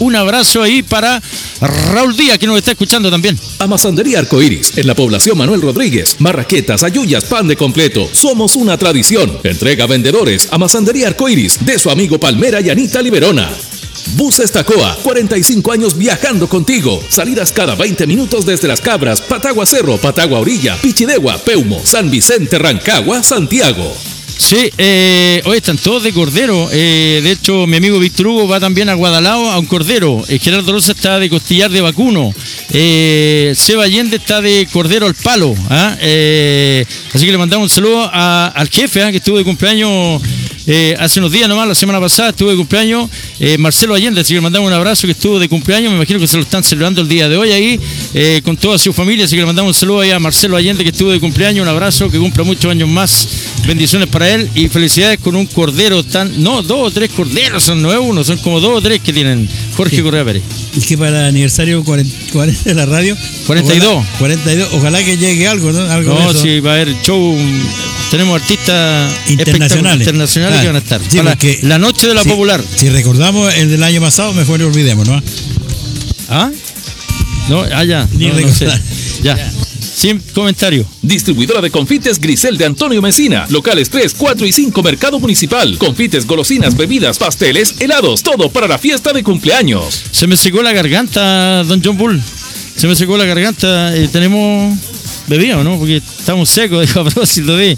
un abrazo ahí para Raúl Díaz, que nos está escuchando también. Amasandería Arcoiris, en la población Manuel Rodríguez. Marraquetas, ayuyas, pan de completo. Somos una tradición. Entrega a vendedores. Amasandería Arcoiris, de su amigo Palmera y Anita Liberona. Buses Tacoa, 45 años viajando contigo. Salidas cada 20 minutos desde Las Cabras, Patagua Cerro, Patagua Orilla, Pichidegua, Peumo, San Vicente, Rancagua, Santiago. Sí, hoy están todos de cordero. De hecho, mi amigo Víctor Hugo va también a Guadalao a un cordero. Gerardo Rosa está de costillar de vacuno. Seba Allende está de cordero al palo. Así que le mandamos un saludo al jefe, que estuvo de cumpleaños hace unos días nomás, la semana pasada estuvo de cumpleaños Marcelo Allende, así que le mandamos un abrazo, que estuvo de cumpleaños. Me imagino que se lo están celebrando el día de hoy ahí con toda su familia, así que le mandamos un saludo ahí a Marcelo Allende, que estuvo de cumpleaños. Un abrazo, que cumpla muchos años más. Bendiciones para él y felicidades con un cordero no, 2 o 3 corderos, no es uno, son como 2 o 3 que tienen Jorge Correa Pérez. Es que para el aniversario 40 de la radio, 42, ojalá que llegue algo, ¿no? No, sí, va a haber show. Tenemos artistas internacionales que van a estar. Sí, para la noche de la popular. Si recordamos el del año pasado, mejor no olvidemos, ¿no? No, ya. Ni no, recordar. No sé. Ya. Sin comentario. Distribuidora de confites Grisel de Antonio Mesina. Locales 3, 4 y 5, Mercado Municipal. Confites, golosinas, bebidas, pasteles, helados. Todo para la fiesta de cumpleaños. Se me secó la garganta, don John Bull. Se me secó la garganta. Tenemos bebida, ¿o no? Porque estamos secos, dijo, a propósito de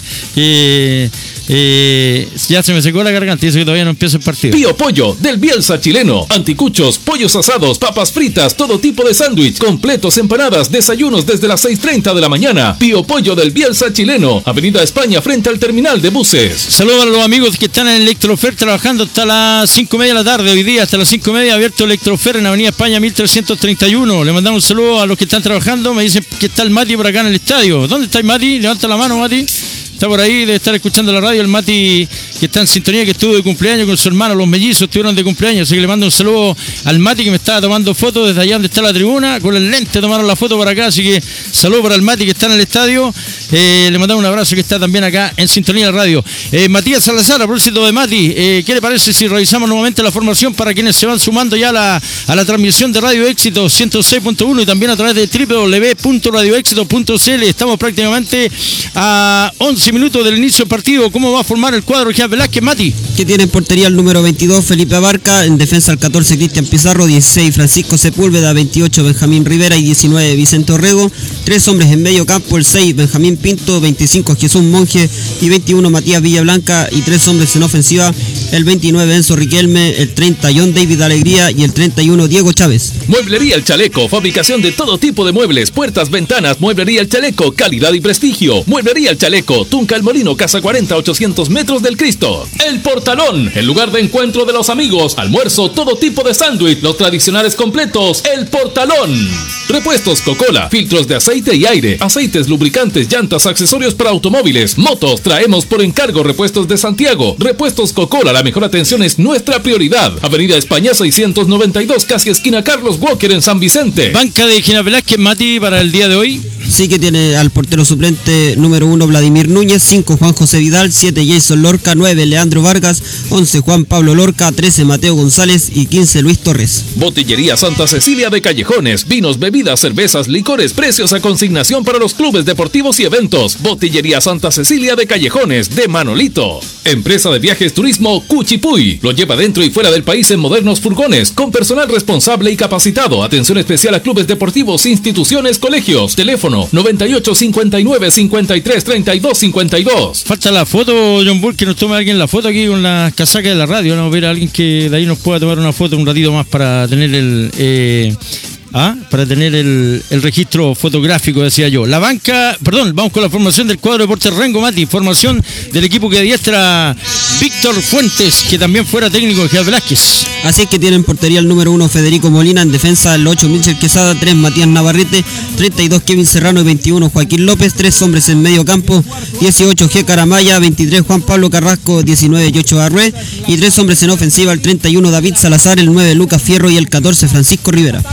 ya se me secó la garganta y eso que todavía no empieza el partido. Pío Pollo, del Bielsa chileno. Anticuchos, pollos asados, papas fritas, todo tipo de sándwich, completos, empanadas, desayunos desde las 6:30 de la mañana. Pío Pollo del Bielsa chileno. Avenida España, frente al terminal de buses. Saludos a los amigos que están en Electrofer trabajando hasta las 5:30 de la tarde. Hoy día hasta las 5:30 abierto Electrofer en Avenida España 1331. Le mandamos un saludo a los que están trabajando. Me dicen que está el Mati por acá en el estadio. ¿Dónde está el Mati? Levanta la mano, Mati. Está por ahí, debe estar escuchando la radio. El Mati, que está en sintonía, que estuvo de cumpleaños con su hermano. Los mellizos estuvieron de cumpleaños, así que le mando un saludo al Mati, que me estaba tomando fotos desde allá donde está la tribuna. Con el lente tomaron la foto por acá, así que saludo para el Mati, que está en el estadio. Le mandamos un abrazo, que está también acá en sintonía de la radio. Matías Salazar, a propósito de Mati, ¿qué le parece si revisamos nuevamente la formación para quienes se van sumando ya a la transmisión de Radio Éxito 106.1 y también a través de www.radioexito.cl? Estamos prácticamente a 11 minutos del inicio del partido. ¿Cómo va a formar el cuadro Jean Velázquez, Mati? Que tiene en portería el número 22 Felipe Abarca, en defensa el 14 Cristian Pizarro, 16 Francisco Sepúlveda, 28 Benjamín Rivera y 19 Vicente Orrego. 3 hombres en medio campo, el 6 Benjamín Pinto, 25 Jesús Monje y 21 Matías Villablanca, y 3 hombres en ofensiva, el 29 Enzo Riquelme, el 30 John David Alegría y el 31 Diego Chávez. Mueblería El Chaleco, fabricación de todo tipo de muebles, puertas, ventanas. Mueblería El Chaleco, calidad y prestigio. Mueblería El Chaleco, Tunca El Molino, Casa 40, 800 metros del Cristo. El Portalón, el lugar de encuentro de los amigos. Almuerzo, todo tipo de sándwich, los tradicionales completos. El Portalón. Repuestos Coca-Cola, filtros de aceite y aire, aceites, lubricantes, llantas, accesorios para automóviles, motos. Traemos por encargo repuestos de Santiago. Repuestos Coca-Cola, la mejor atención es nuestra prioridad. Avenida España 692, casi esquina Carlos Walker en San Vicente. Banca de Jean Velázquez, Mati, para el día de hoy. Sí, que tiene al portero suplente número 1 Vladimir Núñez, 5 Juan José Vidal, 7 Jason Lorca, 9 Leandro Vargas, 11 Juan Pablo Lorca, 13 Mateo González y 15 Luis Torres. Botillería Santa Cecilia de Callejones, vinos, bebidas, cervezas, licores, precios a consignación para los clubes deportivos y eventos. Botillería Santa Cecilia de Callejones, de Manolito. Empresa de viajes turismo Cuchipuy, lo lleva dentro y fuera del país en modernos furgones, con personal responsable y capacitado. Atención especial a clubes deportivos, instituciones, colegios. Teléfono 98 59 53 32 52. Falta la foto, John Bull, que nos tome alguien la foto aquí con las casacas de la radio. Vamos a ver a alguien que de ahí nos pueda tomar una foto un ratito más para tener el registro fotográfico, decía yo. La banca, vamos con la formación del cuadro de Deportes Rengo, Mati. Formación del equipo que adiestra Víctor Fuentes, que también fuera técnico de Jean Velázquez. Así es que tiene en portería el número 1 Federico Molina, en defensa el 8 Michel Quesada, 3 Matías Navarrete, 32 Kevin Serrano y 21 Joaquín López. 3 hombres en medio campo, 18 G. Caramaya, 23 Juan Pablo Carrasco, 19 Yocho Arrué, y 3 hombres en ofensiva, el 31 David Salazar, el 9 Lucas Fierro y el 14 Francisco Rivera. Vidrio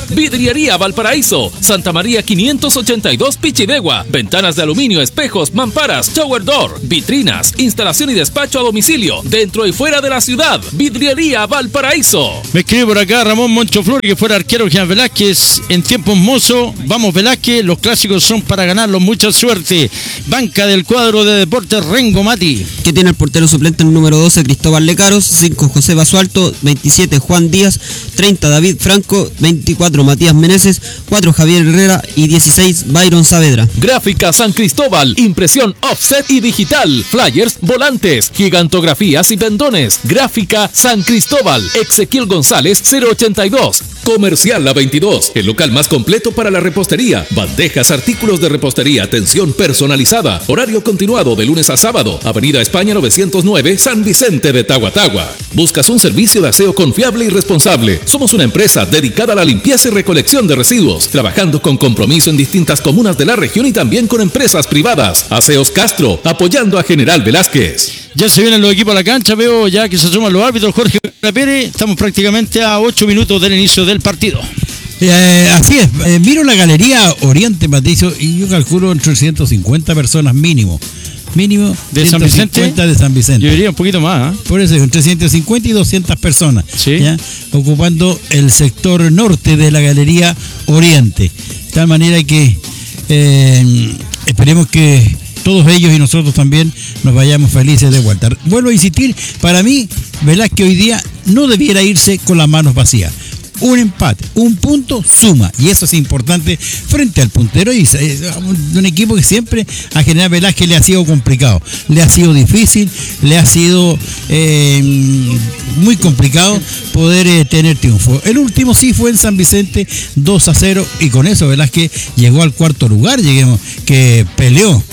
Vidriería Valparaíso, Santa María 582 Pichidegua. Ventanas de aluminio, espejos, mamparas, shower door, vitrinas, instalación y despacho a domicilio, dentro y fuera de la ciudad. Vidriería Valparaíso. Me escribe por acá Ramón Moncho Flores, que fuera arquero Jean Velázquez en tiempos mozos. Vamos Velázquez, los clásicos son para ganarlos, mucha suerte. Banca del cuadro de Deportes Rengo, Mati. Que tiene el portero suplente el número 12, Cristóbal Lecaros, 5, José Basualto, 27, Juan Díaz, 30, David Franco, 24, Matías Meneses, 4, Javier Herrera y 16, Byron Saavedra. Gráfica San Cristóbal, impresión offset y digital, flyers, volantes, gigantografías y pendones. Gráfica San Cristóbal, Ezequiel González 082. Comercial La 22, el local más completo para la repostería. Bandejas, artículos de repostería, atención personalizada. Horario continuado de lunes a sábado. Avenida España 909, San Vicente de Tahuatahua. ¿Buscas un servicio de aseo confiable y responsable? Somos una empresa dedicada a la limpieza y recolección de residuos, trabajando con compromiso en distintas comunas de la región y también con empresas privadas. Aseos Castro, apoyando a General Velázquez. Ya se vienen los equipos a la cancha, veo ya que se suman los árbitros. Jorge Pérez, estamos prácticamente a 8 minutos del inicio del partido. Así es, miro la galería Oriente, Patricio, y yo calculo entre 150 personas mínimo de San Vicente. De San Vicente. Yo diría un poquito más, ¿eh? Por eso, entre 150 y 200 personas, sí, ¿ya? Ocupando el sector norte de la galería Oriente. De tal manera que esperemos que todos ellos y nosotros también nos vayamos felices de vuelta. Vuelvo a insistir, para mí, Velázquez hoy día no debiera irse con las manos vacías. Un empate, un punto suma, y eso es importante frente al puntero y un equipo que siempre a General Velázquez le ha sido complicado, le ha sido difícil, le ha sido muy complicado poder tener triunfo. El último sí fue en San Vicente, 2-0, y con eso Velázquez llegó al cuarto lugar, que peleó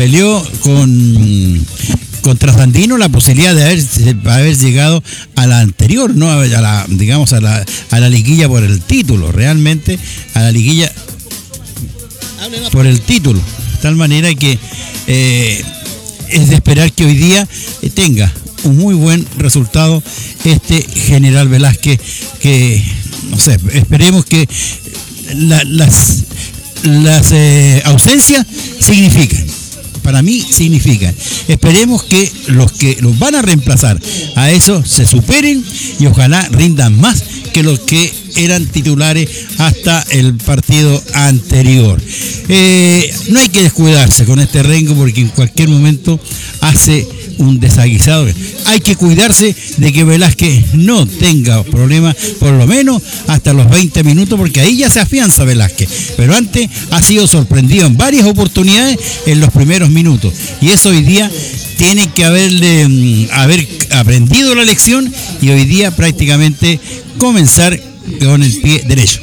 con Trasandino la posibilidad de haber llegado a la anterior, ¿no? A la liguilla por el título, realmente a la liguilla por el título. De tal manera que es de esperar que hoy día tenga un muy buen resultado este General Velázquez, que no sé, esperemos que las ausencias significan. Para mí significa, esperemos que los van a reemplazar a eso se superen y ojalá rindan más que los que eran titulares hasta el partido anterior. No hay que descuidarse con este Rengo porque en cualquier momento hace un desaguisado. Hay que cuidarse de que Velázquez no tenga problemas, por lo menos hasta los 20 minutos, porque ahí ya se afianza Velázquez. Pero antes ha sido sorprendido en varias oportunidades en los primeros minutos. Y eso hoy día tiene que haber aprendido la lección y hoy día prácticamente comenzar con el pie derecho.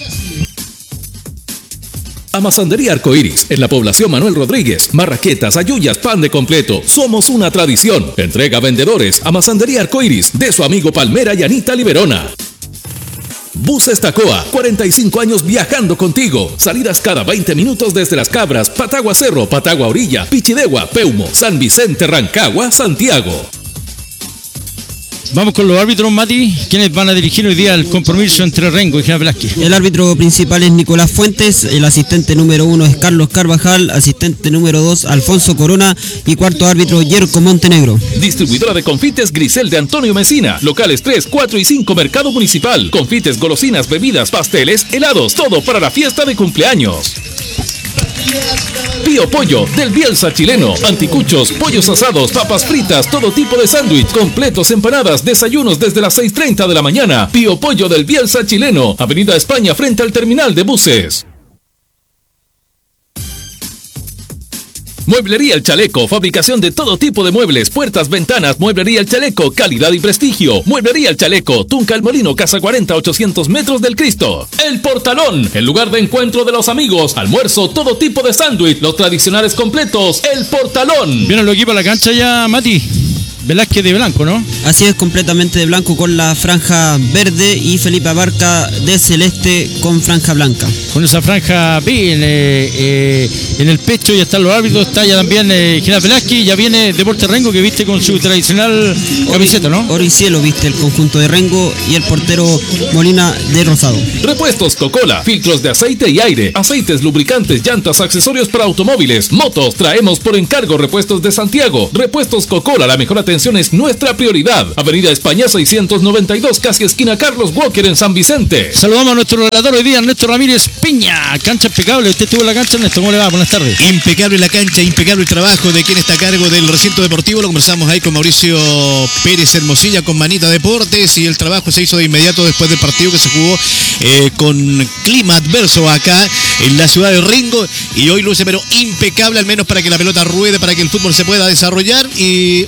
Amasandería Arcoiris, en la población Manuel Rodríguez. Marraquetas, ayuyas, pan de completo. Somos una tradición. Entrega a vendedores. Amasandería Arcoiris, de su amigo Palmera y Anita Liberona. Buses Tacoa, 45 años viajando contigo. Salidas cada 20 minutos desde Las Cabras, Patagua Cerro, Patagua Orilla, Pichidegua, Peumo, San Vicente, Rancagua, Santiago. Vamos con los árbitros, Mati. ¿Quiénes van a dirigir hoy día el compromiso entre Rengo y General Velázquez? El árbitro principal es Nicolás Fuentes, el asistente número 1 es Carlos Carvajal, asistente número 2 Alfonso Corona y cuarto árbitro Yerko Montenegro. Distribuidora de confites Grisel de Antonio Mesina. Locales 3, 4 y 5 Mercado Municipal. Confites, golosinas, bebidas, pasteles, helados, todo para la fiesta de cumpleaños. Pío Pollo, del Bielsa chileno. Anticuchos, pollos asados, papas fritas, todo tipo de sándwich, completos, empanadas, desayunos desde las 6:30 de la mañana. Pío Pollo del Bielsa chileno. Avenida España frente al terminal de buses. Mueblería El Chaleco, fabricación de todo tipo de muebles, puertas, ventanas. Mueblería El Chaleco, calidad y prestigio. Mueblería El Chaleco, Tunca El Molino, Casa 40, 800 metros del Cristo. El Portalón, el lugar de encuentro de los amigos. Almuerzo, todo tipo de sándwich, los tradicionales completos. El Portalón. Vienen los equipos a la cancha ya, Mati. Velázquez de blanco, ¿no? Así es, completamente de blanco con la franja verde y Felipe Abarca de celeste con franja blanca. con esa franja B en el pecho, ya están los árbitros, está ya también General Velázquez, ya viene Deportes Rengo que viste con su tradicional camiseta, ¿no? Oro y cielo viste el conjunto de Rengo y el portero Molina de rosado. Repuestos Coca-Cola, filtros de aceite y aire, aceites, lubricantes, llantas, accesorios para automóviles, motos, traemos por encargo repuestos de Santiago. Repuestos Coca-Cola, la mejor atención es nuestra prioridad. Avenida España 692, casi esquina Carlos Walker en San Vicente. Saludamos a nuestro relator hoy día, Ernesto Ramírez Peña. Cancha impecable, usted estuvo en la cancha, Ernesto, ¿cómo le va? Buenas tardes. Impecable la cancha, impecable el trabajo de quien está a cargo del recinto deportivo. Lo conversamos ahí con Mauricio Pérez Hermosilla, con Manita Deportes, y el trabajo se hizo de inmediato después del partido que se jugó con clima adverso acá en la ciudad de Rengo, y hoy luce pero impecable, al menos para que la pelota ruede, para que el fútbol se pueda desarrollar. Y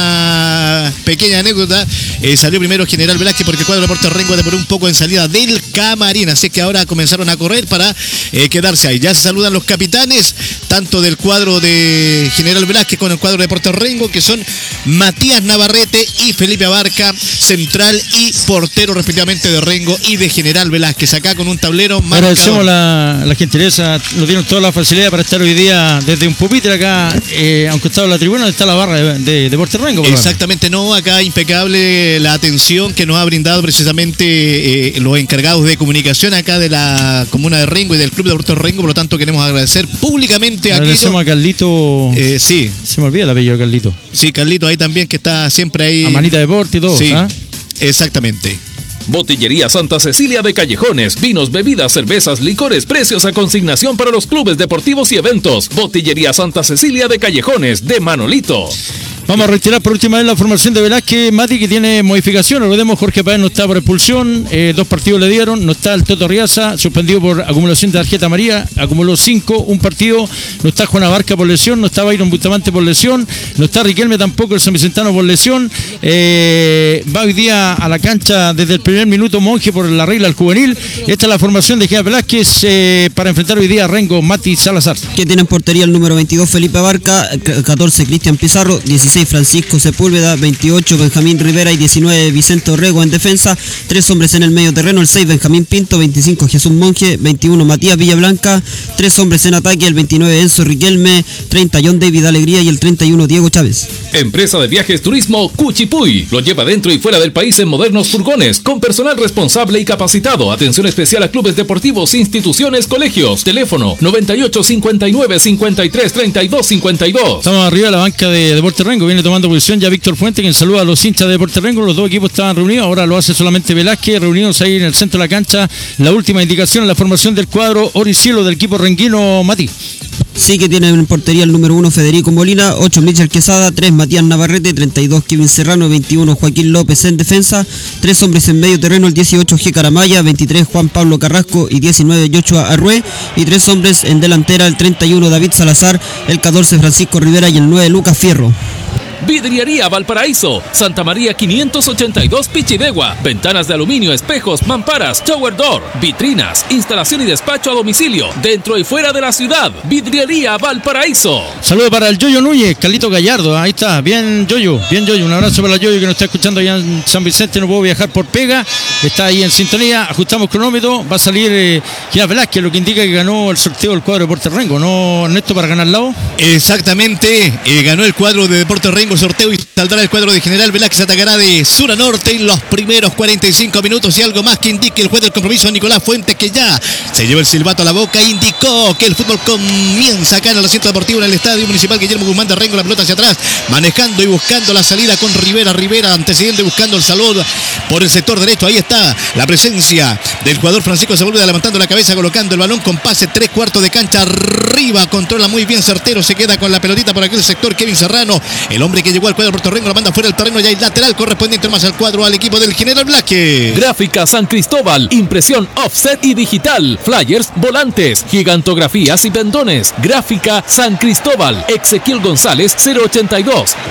una pequeña anécdota, salió primero General Velázquez porque el cuadro de Deportes Rengo demoró un poco en salida del camarín, así que ahora comenzaron a correr para quedarse ahí. Ya se saludan los capitanes, tanto del cuadro de General Velázquez con el cuadro de Deportes Rengo, que son Matías Navarrete y Felipe Abarca, central y portero respectivamente de Rengo y de General Velázquez, acá con un tablero marcador. Agradecemos la gentileza, nos dieron toda la facilidad para estar hoy día desde un pupitre acá, aunque estaba en la tribuna, está la barra de Deportes Rengo. Exactamente, no, acá impecable la atención que nos ha brindado precisamente los encargados de comunicación acá de la comuna de Rengo y del club de Deportes Rengo, por lo tanto queremos agradecer públicamente agradecemos a Carlito. Sí. Se me olvida el apellido de Carlito. Sí, Carlito ahí también, que está siempre ahí. A Manita Deporte y todo. Sí, exactamente. Botillería Santa Cecilia de Callejones, vinos, bebidas, cervezas, licores, precios a consignación para los clubes deportivos y eventos. Botillería Santa Cecilia de Callejones, de Manolito. Vamos a retirar por última vez la formación de Velázquez, Mati, que tiene modificaciones. Recordemos, Jorge Páez no está por expulsión, 2 partidos le dieron, no está el Toto Riaza, suspendido por acumulación de tarjeta amarilla, acumuló 5, un partido, no está Juan Abarca por lesión, no está Byron Bustamante por lesión, no está Riquelme tampoco, el San Vicentano por lesión. Va hoy día a la cancha desde el primer minuto Monje por la regla del juvenil. Esta es la formación de General Velázquez para enfrentar hoy día a Rengo, Mati Salazar. Que tiene en portería el número 22 Felipe Abarca, 14 Cristian Pizarro, 16 Francisco Sepúlveda, 28 Benjamín Rivera y 19 Vicente Orrego en defensa. 3 hombres en el medio terreno, el 6 Benjamín Pinto, 25 Jesús Monje, 21 Matías Villablanca. 3 hombres en ataque, el 29 Enzo Riquelme, 30 John David Alegría y el 31 Diego Chávez. Empresa de viajes turismo Cuchipuy lo lleva dentro y fuera del país en modernos furgones con personal responsable y capacitado. Atención especial a clubes deportivos, instituciones, colegios. Teléfono 98 59 53 32 52. Estamos arriba de la banca de Deportes Rengo. Viene tomando posición ya Víctor Fuente, quien saluda a los hinchas de Deportes Rengo. Los dos equipos estaban reunidos, ahora lo hace solamente Velázquez, reunidos ahí en el centro de la cancha. La última indicación en la formación del cuadro Oricielo del equipo renguino, Mati. Sí, que tiene en portería el número 1 Federico Molina, 8 Michel Quesada, 3 Matías Navarrete, 32 Kevin Serrano, 21 Joaquín López en defensa. 3 hombres en medio terreno, el 18 G. Caramaya, 23 Juan Pablo Carrasco y 19 Yochoa Arrué. Y 3 hombres en delantera, el 31 David Salazar, el 14 Francisco Rivera y el 9 Lucas Fierro. Vidriería Valparaíso, Santa María 582 Pichidegua, ventanas de aluminio, espejos, mamparas, shower door, vitrinas, instalación y despacho a domicilio, dentro y fuera de la ciudad. Vidriería Valparaíso. Saludo para el Yoyo Núñez, Carlito Gallardo, ahí está, bien Yoyo, un abrazo para el Yoyo que nos está escuchando allá en San Vicente, no puedo viajar por pega, está ahí en sintonía, ajustamos cronómetro, va a salir General Velázquez, lo que indica que ganó el sorteo del cuadro de Deportes Rengo, ¿no, Ernesto, para ganar lado? Exactamente, ganó el cuadro de Deportes Rengo sorteo y saldrá el cuadro de General Velázquez, atacará de sur a norte en los primeros 45 minutos y algo más que indique el juez del compromiso, Nicolás Fuentes, que ya se lleva el silbato a la boca, indicó que el fútbol comienza acá en el recinto deportivo en el Estadio Municipal Guillermo Guzmán de Rengo, la pelota hacia atrás, manejando y buscando la salida con Rivera antecediendo y buscando el saludo por el sector derecho, ahí está la presencia del jugador Francisco Sepúlveda levantando la cabeza, colocando el balón con pase, 3/4 de cancha arriba, controla muy bien certero, se queda con la pelotita por aquel sector Kevin Serrano, el hombre que llegó al cuadro de Puerto Rengo, la manda fuera del terreno, ya hay lateral correspondiente más al cuadro al equipo del General Velázquez. Gráfica San Cristóbal, impresión offset y digital, flyers, volantes, gigantografías y pendones. Gráfica San Cristóbal, Ezequiel González 082.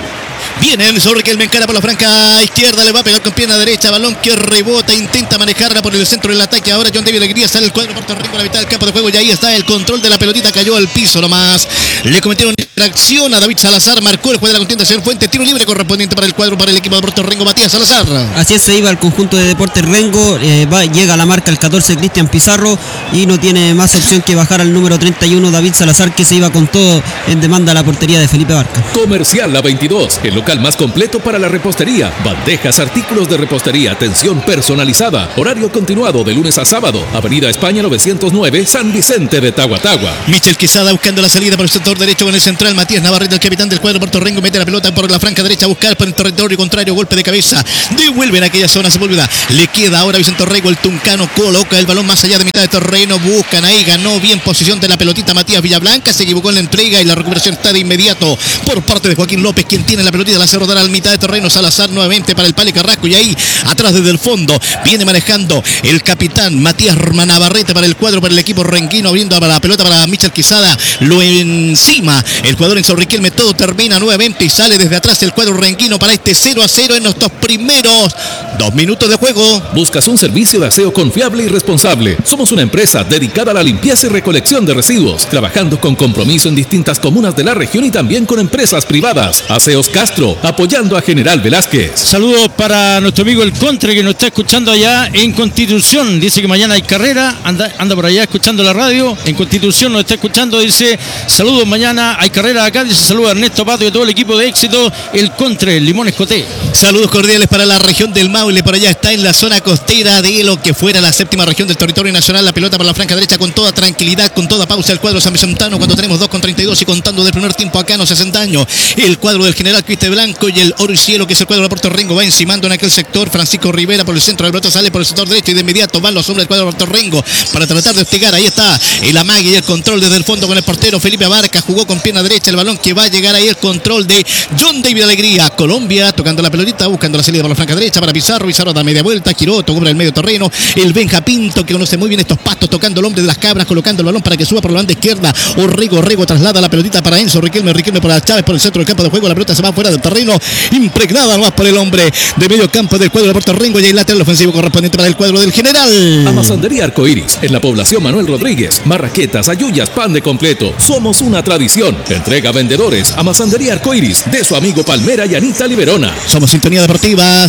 Viene Enzo Riquelme, encara por la franca izquierda, le va a pegar con pierna derecha, balón que rebota, intenta manejarla por el centro del ataque. Ahora John David Alegría sale el cuadro Puerto Rico a la mitad del campo de juego y ahí está el control de la pelotita, cayó al piso nomás. Le cometieron infracción a David Salazar, marcó el juez de la contienda, señor Fuente, tiro libre correspondiente para el cuadro, para el equipo de Puerto Rico, Matías Salazar. Así es, se iba al conjunto de Deportes Rengo, llega a la marca el 14 Cristian Pizarro y no tiene más opción que bajar al número 31 David Salazar, que se iba con todo en demanda a la portería de Felipe Barca. Comercial La 22, el local más completo para la repostería, bandejas, artículos de repostería, atención personalizada, horario continuado de lunes a sábado, Avenida España 909, San Vicente de Tahuatahua. Michel Quesada buscando la salida por el sector derecho con el central, Matías Navarrete, el capitán del cuadro Puerto Rico, mete la pelota por la franca derecha a buscar por el territorio contrario, golpe de cabeza, devuelve en aquella zona Sepúlveda, le queda ahora Vicente Orrego, el tuncano coloca el balón más allá de mitad de terreno, buscan ahí, ganó bien posición de la pelotita Matías Villablanca, se equivocó en la entrega y la recuperación está de inmediato por parte de Joaquín López, quien tiene la pelotita, la hace rodar al mitad de terreno, Salazar nuevamente para el Pale Carrasco y ahí atrás desde el fondo viene manejando el capitán Matías Navarrete para el cuadro, para el equipo renguino, abriendo la pelota para Michel Quesada, lo encima el jugador Enzo Riquelme, todo termina nuevamente y sale desde atrás el cuadro renguino para este 0-0 en estos primeros 2 minutos de juego. ¿Buscas un servicio de aseo confiable y responsable? Somos una empresa dedicada a la limpieza y recolección de residuos, trabajando con compromiso en distintas comunas de la región y también con empresas privadas. Aseos Castro, apoyando a General Velázquez. Saludos para nuestro amigo el Contre, que nos está escuchando allá en Constitución. Dice que mañana hay carrera, anda por allá escuchando la radio. En Constitución nos está escuchando, dice, saludos, mañana hay carrera acá. Dice, saludos a Ernesto Pato y a todo el equipo de Éxito, el Contre, el Limón Escoté. Saludos cordiales para la región del Maule, por allá está en la zona costera de lo que fuera la séptima región del territorio nacional. La pelota para la franja derecha con toda tranquilidad, con toda pausa el cuadro San Vicentano, cuando tenemos 2:32 y contando del primer tiempo acá no se hacen daño. El cuadro del general Criste Blanco y el Oro y Cielo, que es el cuadro de Puerto Rico, va encimando en aquel sector. Francisco Rivera por el centro, la pelota sale por el sector derecho y de inmediato van los hombres del cuadro de Puerto Rico para tratar de hostigar. Ahí está el amague y el control desde el fondo con el portero Felipe Abarca, jugó con pierna derecha el balón que va a llegar ahí, el control de John David Alegría. Colombia tocando la pelotita, buscando la salida por la franca derecha para Pizarro, Pizarro da media vuelta, Quiroto cubre el medio terreno, el Benja Pinto, que conoce muy bien estos pastos, tocando el hombre de las cabras, colocando el balón para que suba por la banda izquierda. Orrego traslada la pelotita para Enzo Riquelme para Chávez por el centro del campo de juego, la pelota se va fuera del terreno, impregnada nomás por el hombre de medio campo del cuadro de Puerto Rico y el lateral ofensivo correspondiente para el cuadro del general. Amasandería Arcoiris, en la población Manuel Rodríguez, marraquetas, ayuyas, pan de completo, somos una tradición. Entrega a vendedores, Amasandería Arcoiris, de su amigo Palmera y Anita Liberona. Somos Sintonía Deportiva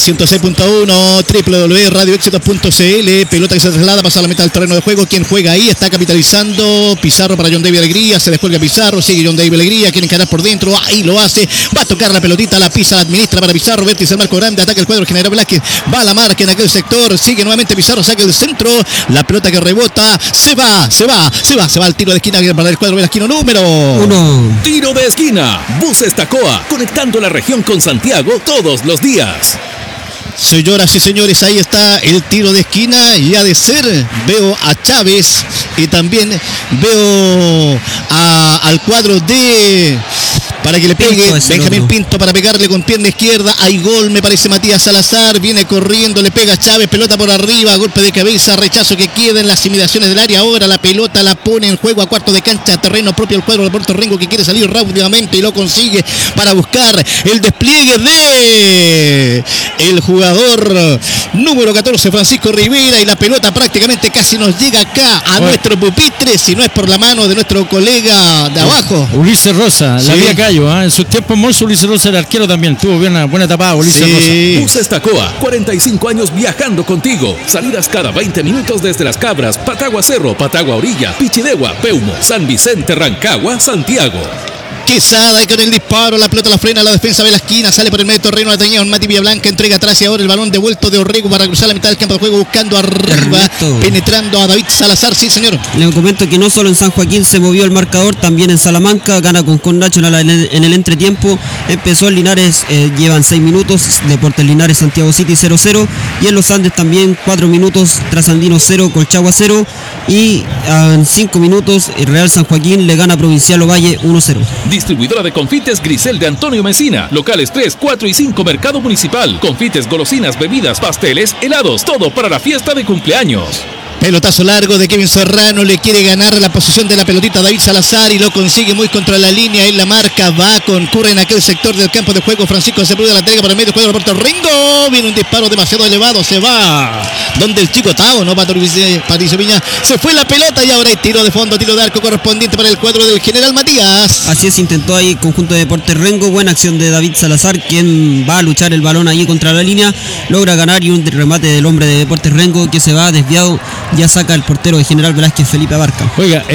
106.1, www.radioexitos.cl, pelota que se traslada, pasa a la mitad del terreno de juego, quien juega ahí, está capitalizando, Pizarro para John David Alegría, se descuelga Pizarro, sigue John David Alegría, quiere encarar por dentro, ahí lo hace, va a tocar la pelotita, la pisa, la administra para Pizarro, vértice al marco grande, ataca el cuadro general Velázquez, va a la marca en aquel sector, sigue nuevamente Pizarro, saca el centro, la pelota que rebota, se va al tiro de esquina para el cuadro Velázquez número 1. Tiro de esquina, Buses Tacoa, conectando la región con Santiago todos los días. Señoras y señores, ahí está el tiro de esquina y ha de ser, veo a Chávez y también veo al cuadro de... para que le pegue Benjamín Pinto para pegarle con pierna izquierda. Hay gol, me parece. Matías Salazar viene corriendo, le pega a Chávez, pelota por arriba, golpe de cabeza, rechazo que queda en las inmediaciones del área. Ahora la pelota la pone en juego a cuarto de cancha, terreno propio del cuadro de Puerto Rico, que quiere salir rápidamente y lo consigue para buscar el despliegue de el jugador número 14, Francisco Rivera, y la pelota prácticamente casi nos llega acá a nuestro pupitre, si no es por la mano de nuestro colega de abajo, Ulises Rosa, la vía Calle. En su tiempo Monzo, Ulises Rosa era arquero también, tuvo una buena tapada Ulises Rosa. Buses Tacoa, 45 años viajando contigo. Salidas cada 20 minutos desde Las Cabras, Patagua Cerro, Patagua Orilla, Pichidegua, Peumo, San Vicente, Rancagua, Santiago. Quesada y con el disparo, la pelota la frena, la defensa de la esquina, sale por el medio terreno, la tenía Mati Villablanca, entrega atrás y ahora el balón devuelto de Orrego para cruzar la mitad del campo de juego, buscando arriba, penetrando a David Salazar. Sí, señor. Le comento que no solo en San Joaquín se movió el marcador, también en Salamanca, gana con Nacho en el entretiempo, empezó en Linares, llevan 6 minutos, Deportes Linares, Santiago City 0-0, y en Los Andes también 4 minutos, Trasandino 0, Colchagua 0, y en 5 minutos Real San Joaquín le gana a Provincial Ovalle 1-0. Distribuidora de confites Grisel de Antonio Mesina. Locales 3, 4 y 5 Mercado Municipal. Confites, golosinas, bebidas, pasteles, helados. Todo para la fiesta de cumpleaños. Pelotazo largo de Kevin Serrano, le quiere ganar la posición de la pelotita David Salazar y lo consigue muy contra la línea. En la marca concurre en aquel sector del campo de juego. Francisco Sepúlveda la entrega por el medio juego de Puerto Ringo. Viene un disparo demasiado elevado, se va donde el chico Tao, no Patricio Viña. Se fue la pelota y ahora hay tiro de fondo, tiro de arco correspondiente para el cuadro del General Matías. Así es, intentó ahí el conjunto de Deportes Rengo. Buena acción de David Salazar, quien va a luchar el balón allí contra la línea. Logra ganar y un remate del hombre de Deportes Rengo que se va desviado. Ya saca el portero de General Velázquez, Felipe Abarca. Oiga,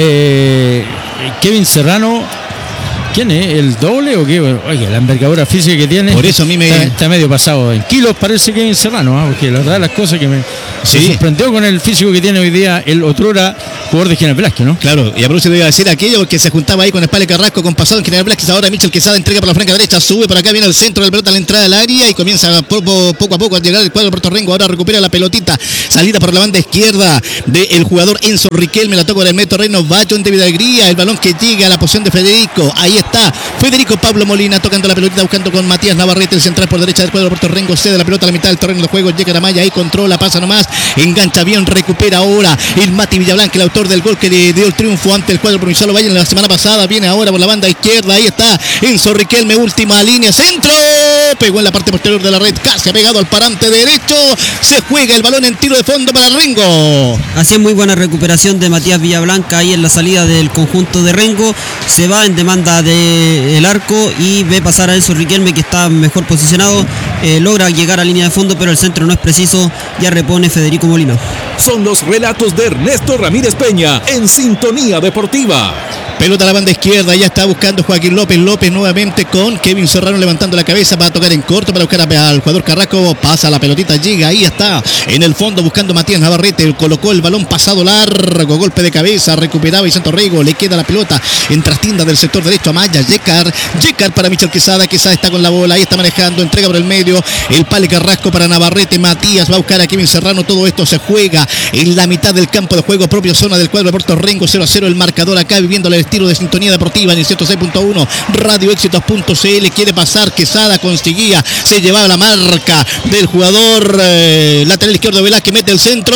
Kevin Serrano, ¿quién es? ¿El doble o qué? Oiga, la envergadura física que tiene. Por eso a mí me... Está medio pasado en kilos, parece Kevin Serrano, porque la verdad las cosas que me sorprendió con el físico que tiene hoy día el otrora jugador de General Velázquez, ¿no? Claro, y a propósito iba a decir aquello que se juntaba ahí con Espale Carrasco, con pasado en General Velázquez. Ahora Michel Quesada entrega por la franca derecha, sube por acá, viene al centro del pelota a la entrada del área y comienza poco a poco a llegar el cuadro de Puerto Rengo. Ahora recupera la pelotita, salida por la banda izquierda del jugador Enzo Riquelme, la toca por el metro Reino, va John David Alegría, el balón que llega a la posición de Federico, ahí está Federico Pablo Molina tocando la pelotita, buscando con Matías Navarrete, el central por derecha del cuadro de Puerto Rengo, cede la pelota a la mitad del terreno de juego, llega a Maya, ahí controla, pasa nomás, engancha bien, recupera ahora el Mati Villablanca, el autor del gol que le dio el triunfo ante el cuadro provincial Valle en la semana pasada, viene ahora por la banda izquierda, ahí está Enzo Riquelme, última línea, centro, pegó en la parte posterior de la red, casi ha pegado al parante derecho, se juega el balón en tiro de fondo para Rengo. Así es, muy buena recuperación de Matías Villablanca ahí en la salida del conjunto de Rengo, se va en demanda del arco y ve pasar a Enzo Riquelme que está mejor posicionado, logra llegar a línea de fondo pero el centro no es preciso, ya repone Federico Molina. Son los relatos de Ernesto Ramírez Peña en Sintonía Deportiva. Pelota a la banda izquierda, ya está buscando Joaquín López nuevamente con Kevin Serrano levantando la cabeza para tocar en corto, para buscar al jugador Carrasco, pasa la pelotita, llega, ahí está, en el fondo buscando Matías Navarrete, colocó el balón pasado largo, golpe de cabeza, recuperaba Vicente Orrego, le queda la pelota en trastienda del sector derecho a Maya, Yecar para Michel Quesada está con la bola, ahí está manejando, entrega por el medio, el Pale Carrasco para Navarrete, Matías va a buscar a Kevin Serrano, todo esto se juega en la mitad del campo de juego, propia zona del cuadro de Puerto Rengo, 0-0 el marcador acá, viviendo el estilo de Sintonía Deportiva en el 106.1, radioéxitos.cl, quiere pasar, Quesada conseguía, se llevaba la marca del jugador lateral izquierdo Velázquez, mete el centro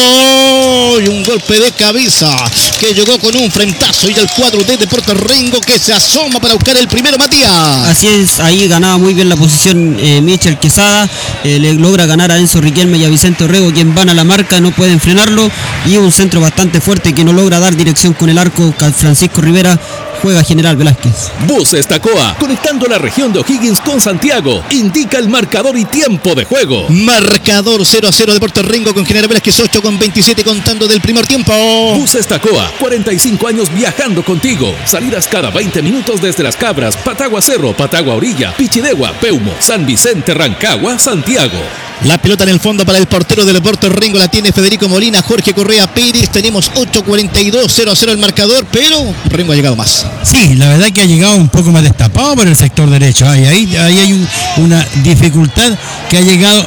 y un golpe de cabeza que llegó con un frentazo y el cuadro de Puerto Rengo que se asoma para buscar el primero, Matías. Así es, ahí ganaba muy bien la posición Michel Quesada, le logra ganar a Enzo Riquelme y a Vicente Orrego, quien van a la marca, no pueden frenarlo y un centro bastante fuerte que no logra dar dirección con el arco. Francisco Rivera, juega General Velázquez. Buses Tacoa, conectando la región de O'Higgins con Santiago. Indica el marcador y tiempo de juego. Marcador 0-0 de Puerto Rengo con General Velázquez, 8:27 contando del primer tiempo. Buses Tacoa, 45 años viajando contigo. Salidas cada 20 minutos desde Las Cabras, Patagua Cerro, Patagua Orilla, Pichidegua, Peumo, San Vicente, Rancagua, Santiago. La pelota en el fondo para el portero del Puerto Rengo, la tiene Federico Molina, Jorge Correa Pérez, tenemos 8:42, 0-0 el marcador, pero Rengo ha llegado más. Sí, la verdad que ha llegado un poco más destapado por el sector derecho. Ahí hay una dificultad que ha llegado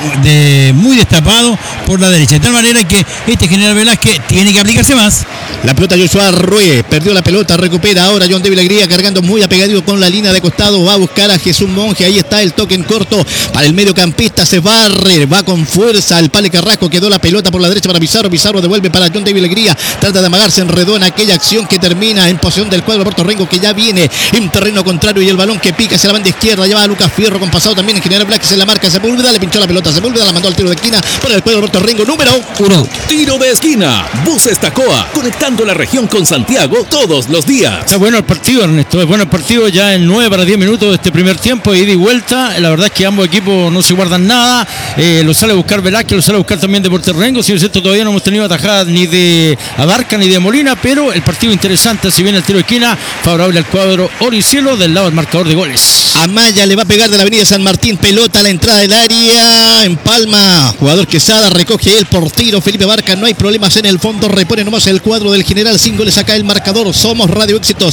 muy destapado por la derecha. De tal manera que este General Velázquez tiene que aplicarse más. La pelota Joshua Ruiz, perdió la pelota, recupera ahora John David Alegría, cargando muy apegado con la línea de costado, va a buscar a Jesús Monge, ahí está el toque en corto para el mediocampista, se barre, va con fuerza el Pale Carrasco, quedó la pelota por la derecha para Pizarro devuelve para John David Alegría, trata de amagar, se enredó en aquella acción que termina en posición del cuadro de Puerto Rengo, que ya viene en terreno contrario y el balón que pica hacia la banda izquierda, lleva a Lucas Fierro con pasado también en General Velázquez en la marca, Sepúlveda, le pinchó la pelota, Sepúlveda la mandó al tiro de esquina para el cuadro de Puerto Rengo, número 1. Tiro de esquina, Buses Tacoa, conectando la región con Santiago todos los días. Está bueno el partido, Ernesto, es bueno el partido ya en 9 para 10 minutos de este primer tiempo, ida y vuelta. La verdad es que ambos equipos no se guardan nada, lo sale a buscar Velázquez, lo sale a buscar también de Puerto Rengo. Si es cierto, todavía no hemos tenido atajadas ni de Abarca ni de Molina, pero el partido interesante, si viene el tiro de esquina, favorable al cuadro Oricielo del lado del marcador de goles. Amaya le va a pegar de la avenida San Martín, pelota a la entrada del área, en Palma, jugador Quesada, recoge el portero Felipe Barca, no hay problemas en el fondo, repone nomás el cuadro del General, 5 goles acá el marcador, somos Radio Éxito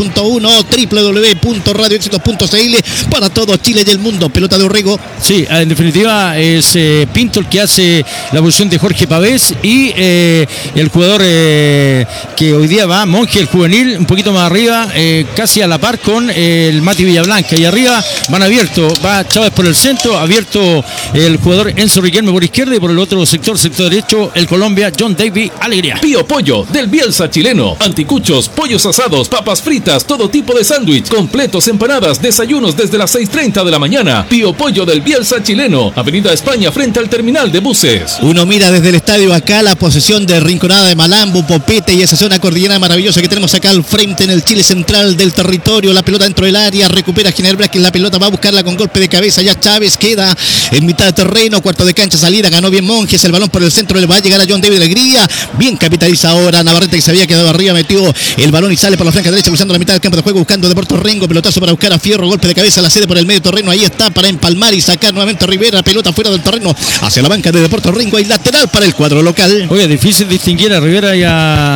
106.1, www.radioéxitos.cl para todo Chile y el mundo, pelota de Orrego. Sí, en definitiva es Pinto el que hace la posición de Jorge Pavés y el jugador que hoy día va, Monge, el juvenil, un poquito más arriba, casi a la par con el Mati Villablanca, y arriba van abiertos, va Chávez por el centro, abierto el jugador Enzo Riquelme por izquierda y por el otro izquierdo, sector derecho, el Colombia, John David Alegría. Pío Pollo, del Bielsa chileno. Anticuchos, pollos asados, papas fritas, todo tipo de sándwich, completos, empanadas, desayunos desde las 6:30 de la mañana. Pío Pollo del Bielsa chileno. Avenida España, frente al terminal de buses. Uno mira desde el estadio acá la posesión de Rinconada de Malambo, Popete y esa zona cordillera maravillosa que tenemos acá al frente en el Chile central del territorio. La pelota dentro del área, recupera General Velázquez, la pelota va a buscarla con golpe de cabeza. Ya Chávez queda en mitad de terreno, cuarto de cancha, salida, ganó bien Monjes, el balón por el centro, le va a llegar a John David Alegría. Bien capitaliza ahora Navarrete, que se había quedado arriba, metió el balón y sale por la flanca derecha, cruzando la mitad del campo de juego, buscando Deportes Rengo, pelotazo para buscar a Fierro, golpe de cabeza, la cede por el medio terreno, ahí está para empalmar y sacar nuevamente a Rivera, pelota fuera del terreno, hacia la banca de Deportes Rengo, hay lateral para el cuadro local. Oye, difícil distinguir a Rivera y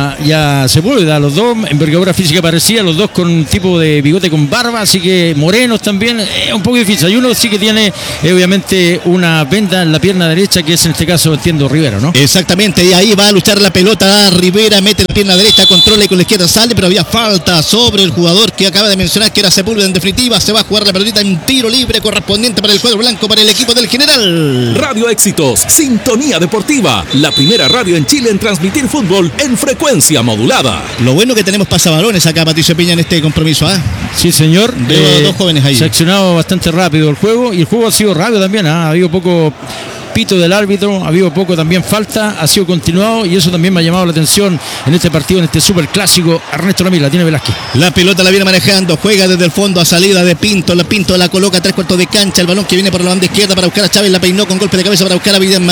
a Sepúlveda, los dos, envergadura física parecida, los dos con un tipo de bigote con barba, así que morenos también, es un poco difícil. Hay uno sí que tiene, obviamente, una venda en la pierna derecha, que es en este caso, entiendo, Rivera, ¿no? Exactamente, y ahí va a luchar la pelota, Rivera mete la pierna derecha, controla y con la izquierda sale, pero había falta sobre el jugador que acaba de mencionar, que era Sepúlveda. En definitiva, se va a jugar la pelotita en tiro libre correspondiente para el cuadro blanco, para el equipo del General. Radio Éxitos, Sintonía Deportiva, la primera radio en Chile en transmitir fútbol en frecuencia modulada. Lo bueno que tenemos pasabalones acá, Patricio Piña, en este compromiso, ¿ah? Sí, señor. Veo a dos jóvenes ahí. Se ha accionado bastante rápido el juego, y el juego ha sido rápido también, ha habido poco pito del árbitro, ha habido poco también falta, ha sido continuado, y eso también me ha llamado la atención en este partido, en este super clásico. Ernesto Ramírez, la tiene Velázquez. La pelota la viene manejando, juega desde el fondo a salida de Pinto, la Pinto la coloca a 3/4 de cancha, el balón que viene por la banda izquierda para buscar a Chávez, la peinó con golpe de cabeza para buscar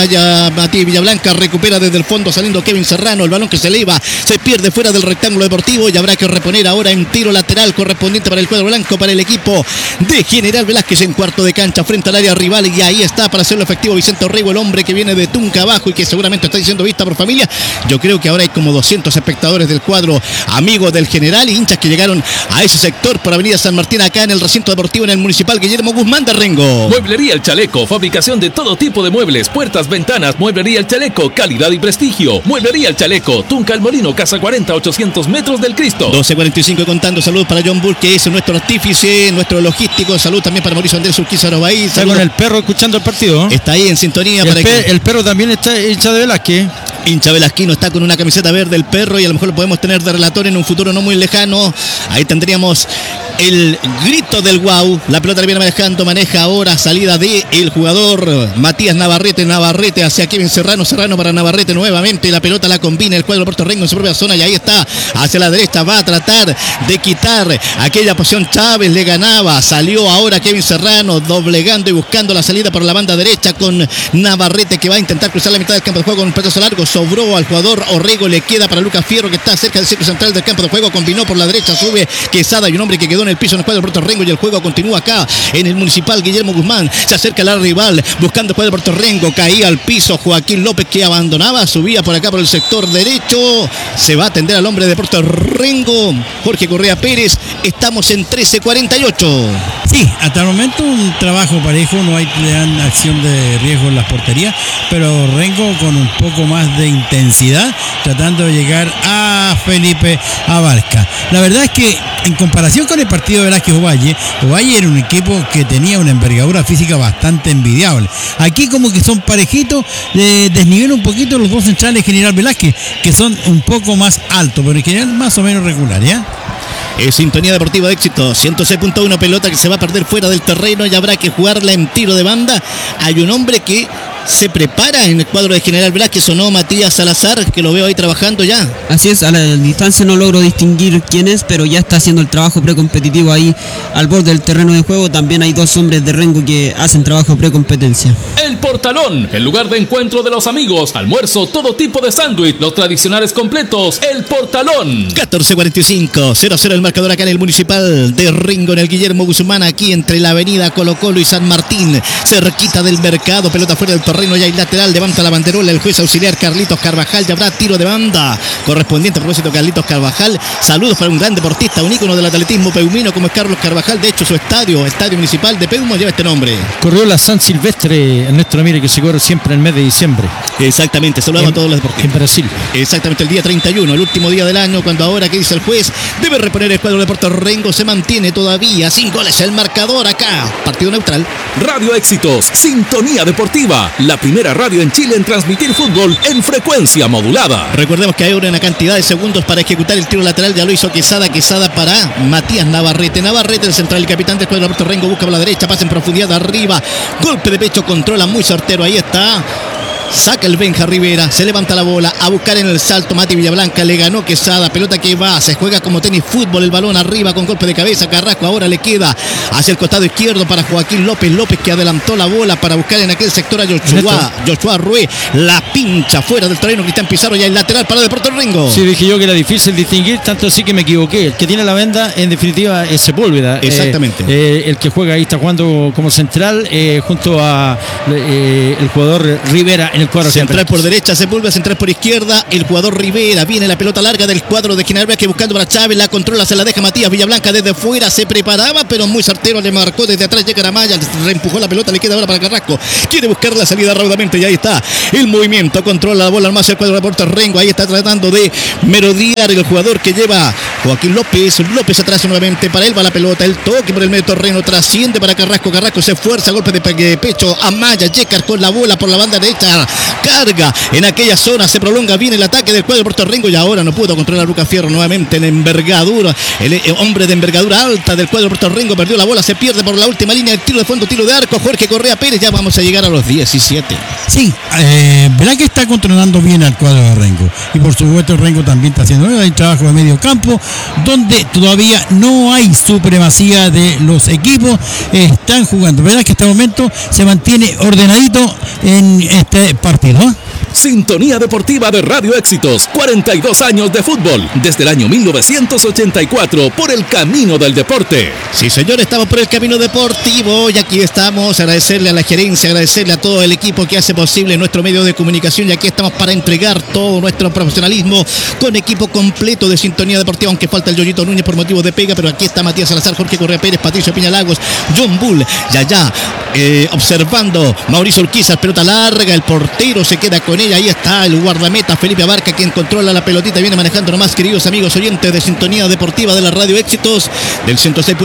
a Matías Villablanca, recupera desde el fondo saliendo Kevin Serrano, el balón que se eleva, se pierde fuera del rectángulo deportivo y habrá que reponer ahora en tiro lateral correspondiente para el cuadro blanco, para el equipo de General Velázquez en cuarto de cancha frente al área rival, y ahí está para hacerlo efectivo Vicente Orrego, el hombre que viene de Tunca abajo y que seguramente está diciendo vista por familia. Yo creo que ahora hay como 200 espectadores del cuadro amigos del General y hinchas que llegaron a ese sector por Avenida San Martín, acá en el recinto deportivo, en el municipal Guillermo Guzmán de Rengo. Mueblería El Chaleco, fabricación de todo tipo de muebles, puertas, ventanas. Mueblería El Chaleco, calidad y prestigio. Mueblería El Chaleco, Tunca El Molino, Casa 40, 800 metros del Cristo. 12:45 contando. Saludos para John Bull, que es nuestro artífice, nuestro logístico. Salud también para Mauricio Andrés Urquiza Robaí. Está con el perro escuchando el partido, ¿no? Está ahí en sintonía. El perro también está hincha de Velázquez. Hincha Velasquino está con una camiseta verde, el perro, y a lo mejor lo podemos tener de relator en un futuro no muy lejano. Ahí tendríamos el grito del guau. La pelota la viene manejando, maneja ahora, salida de el jugador Matías Navarrete hacia Kevin Serrano para Navarrete nuevamente, la pelota la combina el cuadro de Puerto Rengo en su propia zona, y ahí está, hacia la derecha, va a tratar de quitar aquella posición. Chávez le ganaba, salió ahora Kevin Serrano doblegando y buscando la salida por la banda derecha con Navarrete, que va a intentar cruzar la mitad del campo de juego con un pedazo largo. Sobró al jugador Orrego, le queda para Lucas Fierro, que está cerca del círculo central del campo de juego, combinó por la derecha, sube Quesada y un hombre que quedó en el piso en el cuadro de Puerto Rengo, y el juego continúa acá en el municipal Guillermo Guzmán. Se acerca la rival buscando el cuadro de Puerto Rengo, caía al piso Joaquín López, que abandonaba, subía por acá por el sector derecho, se va a atender al hombre de Puerto Rengo, Jorge Correa Pérez. Estamos en 13:48. Sí, hasta el momento un trabajo parejo, no hay gran acción de riesgo en las porterías, pero Rengo con un poco más de intensidad, tratando de llegar a Felipe Abarca. La verdad es que en comparación con el partido de Velázquez Ovalle era un equipo que tenía una envergadura física bastante envidiable. Aquí como que son parejitos, desnivela un poquito los dos centrales General Velázquez, que son un poco más altos, pero en general más o menos regular, ¿ya? Es Sintonía Deportiva de Éxito, 106.1, pelota que se va a perder fuera del terreno y habrá que jugarla en tiro de banda. Hay un hombre que se prepara en el cuadro de General Velázquez, ¿o no? Matías Salazar, que lo veo ahí trabajando ya. Así es, a la distancia no logro distinguir quién es, pero ya está haciendo el trabajo precompetitivo ahí al borde del terreno de juego. También hay dos hombres de Rengo que hacen trabajo precompetencia. El Portalón, el lugar de encuentro de los amigos, almuerzo, todo tipo de sándwich, los tradicionales completos. El Portalón. 14:45, 0-0 el marcador acá en el municipal de Rengo, en el Guillermo Guzmán, aquí entre la avenida Colo Colo y San Martín, cerquita del mercado. Pelota fuera del terreno, ya hay lateral, levanta la banderola el juez auxiliar Carlitos Carvajal, ya habrá tiro de banda correspondiente. A propósito, Carlitos Carvajal, saludos para un gran deportista, un ícono del atletismo peumino como es Carlos Carvajal. De hecho, su estadio municipal de Peumo lleva este nombre. Corrió la San Silvestre, Ernesto Ramírez, que se corre siempre en el mes de diciembre. Exactamente, saludamos a todos los deportistas. En Brasil. Exactamente, el día 31, el último día del año, cuando ahora, ¿qué dice el juez? Debe reponer el cuadro de Puerto Rengo. Se mantiene todavía sin goles el marcador acá. Partido neutral. Radio Éxitos, Sintonía Deportiva, la primera radio en Chile en transmitir fútbol en frecuencia modulada. Recordemos que hay una cantidad de segundos para ejecutar el tiro lateral. Ya lo hizo Quesada para Matías Navarrete. Navarrete, el central, el capitán del cuadro de Puerto Rengo, busca por la derecha, pasa en profundidad arriba. Golpe de pecho, controla muy certero. Ahí está. Saca el Benja Rivera, se levanta la bola a buscar en el salto Mati Villablanca, le ganó Quesada, pelota que va, se juega como tenis fútbol, el balón arriba con golpe de cabeza, Carrasco ahora le queda hacia el costado izquierdo para Joaquín López, López que adelantó la bola para buscar en aquel sector a Joshua Ruiz, la pincha fuera del terreno, Cristian Pizarro ya el lateral para de Puerto Rengo. Sí, dije yo que era difícil distinguir, tanto así que me equivoqué, el que tiene la venda en definitiva es Sepúlveda. Exactamente. El que juega ahí está jugando como central junto a el jugador Rivera en el cuadro central por derecha, Sepúlveda, central por izquierda, el jugador Rivera, viene la pelota larga del cuadro de General Velázquez buscando para Chávez, la controla, se la deja Matías Villablanca desde fuera, se preparaba, pero muy certero, le marcó desde atrás, llega Aramaya, reempujó la pelota, le queda ahora para Carrasco, quiere buscar la salida rápidamente y ahí está, el movimiento, controla la bola más el cuadro de Puerto Rengo, ahí está tratando de merodear el jugador que lleva Joaquín López, López atrás nuevamente, para él va la pelota, el toque por el medio terreno, trasciende para Carrasco, Carrasco se esfuerza, golpe de pecho, Amaya, Yecar con la bola por la banda derecha, carga en aquella zona, se prolonga bien el ataque del cuadro de Puerto Rengo y ahora no pudo controlar Lucas Fierro nuevamente en envergadura, el hombre de envergadura alta del cuadro de Puerto Rengo perdió la bola, se pierde por la última línea, el tiro de fondo, tiro de arco, Jorge Correa Pérez, ya vamos a llegar a los 17. Sí, verá que está controlando bien al cuadro de Rengo y por supuesto Rengo también está haciendo un trabajo de medio campo donde todavía no hay supremacía de los equipos, están jugando, verá que este momento se mantiene ordenadito en este partido. Sintonía Deportiva de Radio Éxitos, 42 años de fútbol, desde el año 1984, por el camino del deporte. Sí, señor, estamos por el camino deportivo y aquí estamos, agradecerle a la gerencia, agradecerle a todo el equipo que hace posible nuestro medio de comunicación y aquí estamos para entregar todo nuestro profesionalismo con equipo completo de Sintonía Deportiva, aunque falta el Yoyito Núñez por motivos de pega, pero aquí está Matías Salazar, Jorge Correa Pérez, Patricio Piña Lagos, John Bull, ya observando Mauricio Urquiza, pelota larga, el portero se queda con ella, ahí está el guardameta Felipe Abarca quien controla la pelotita, viene manejando nomás, queridos amigos oyentes de Sintonía Deportiva de la Radio Éxitos del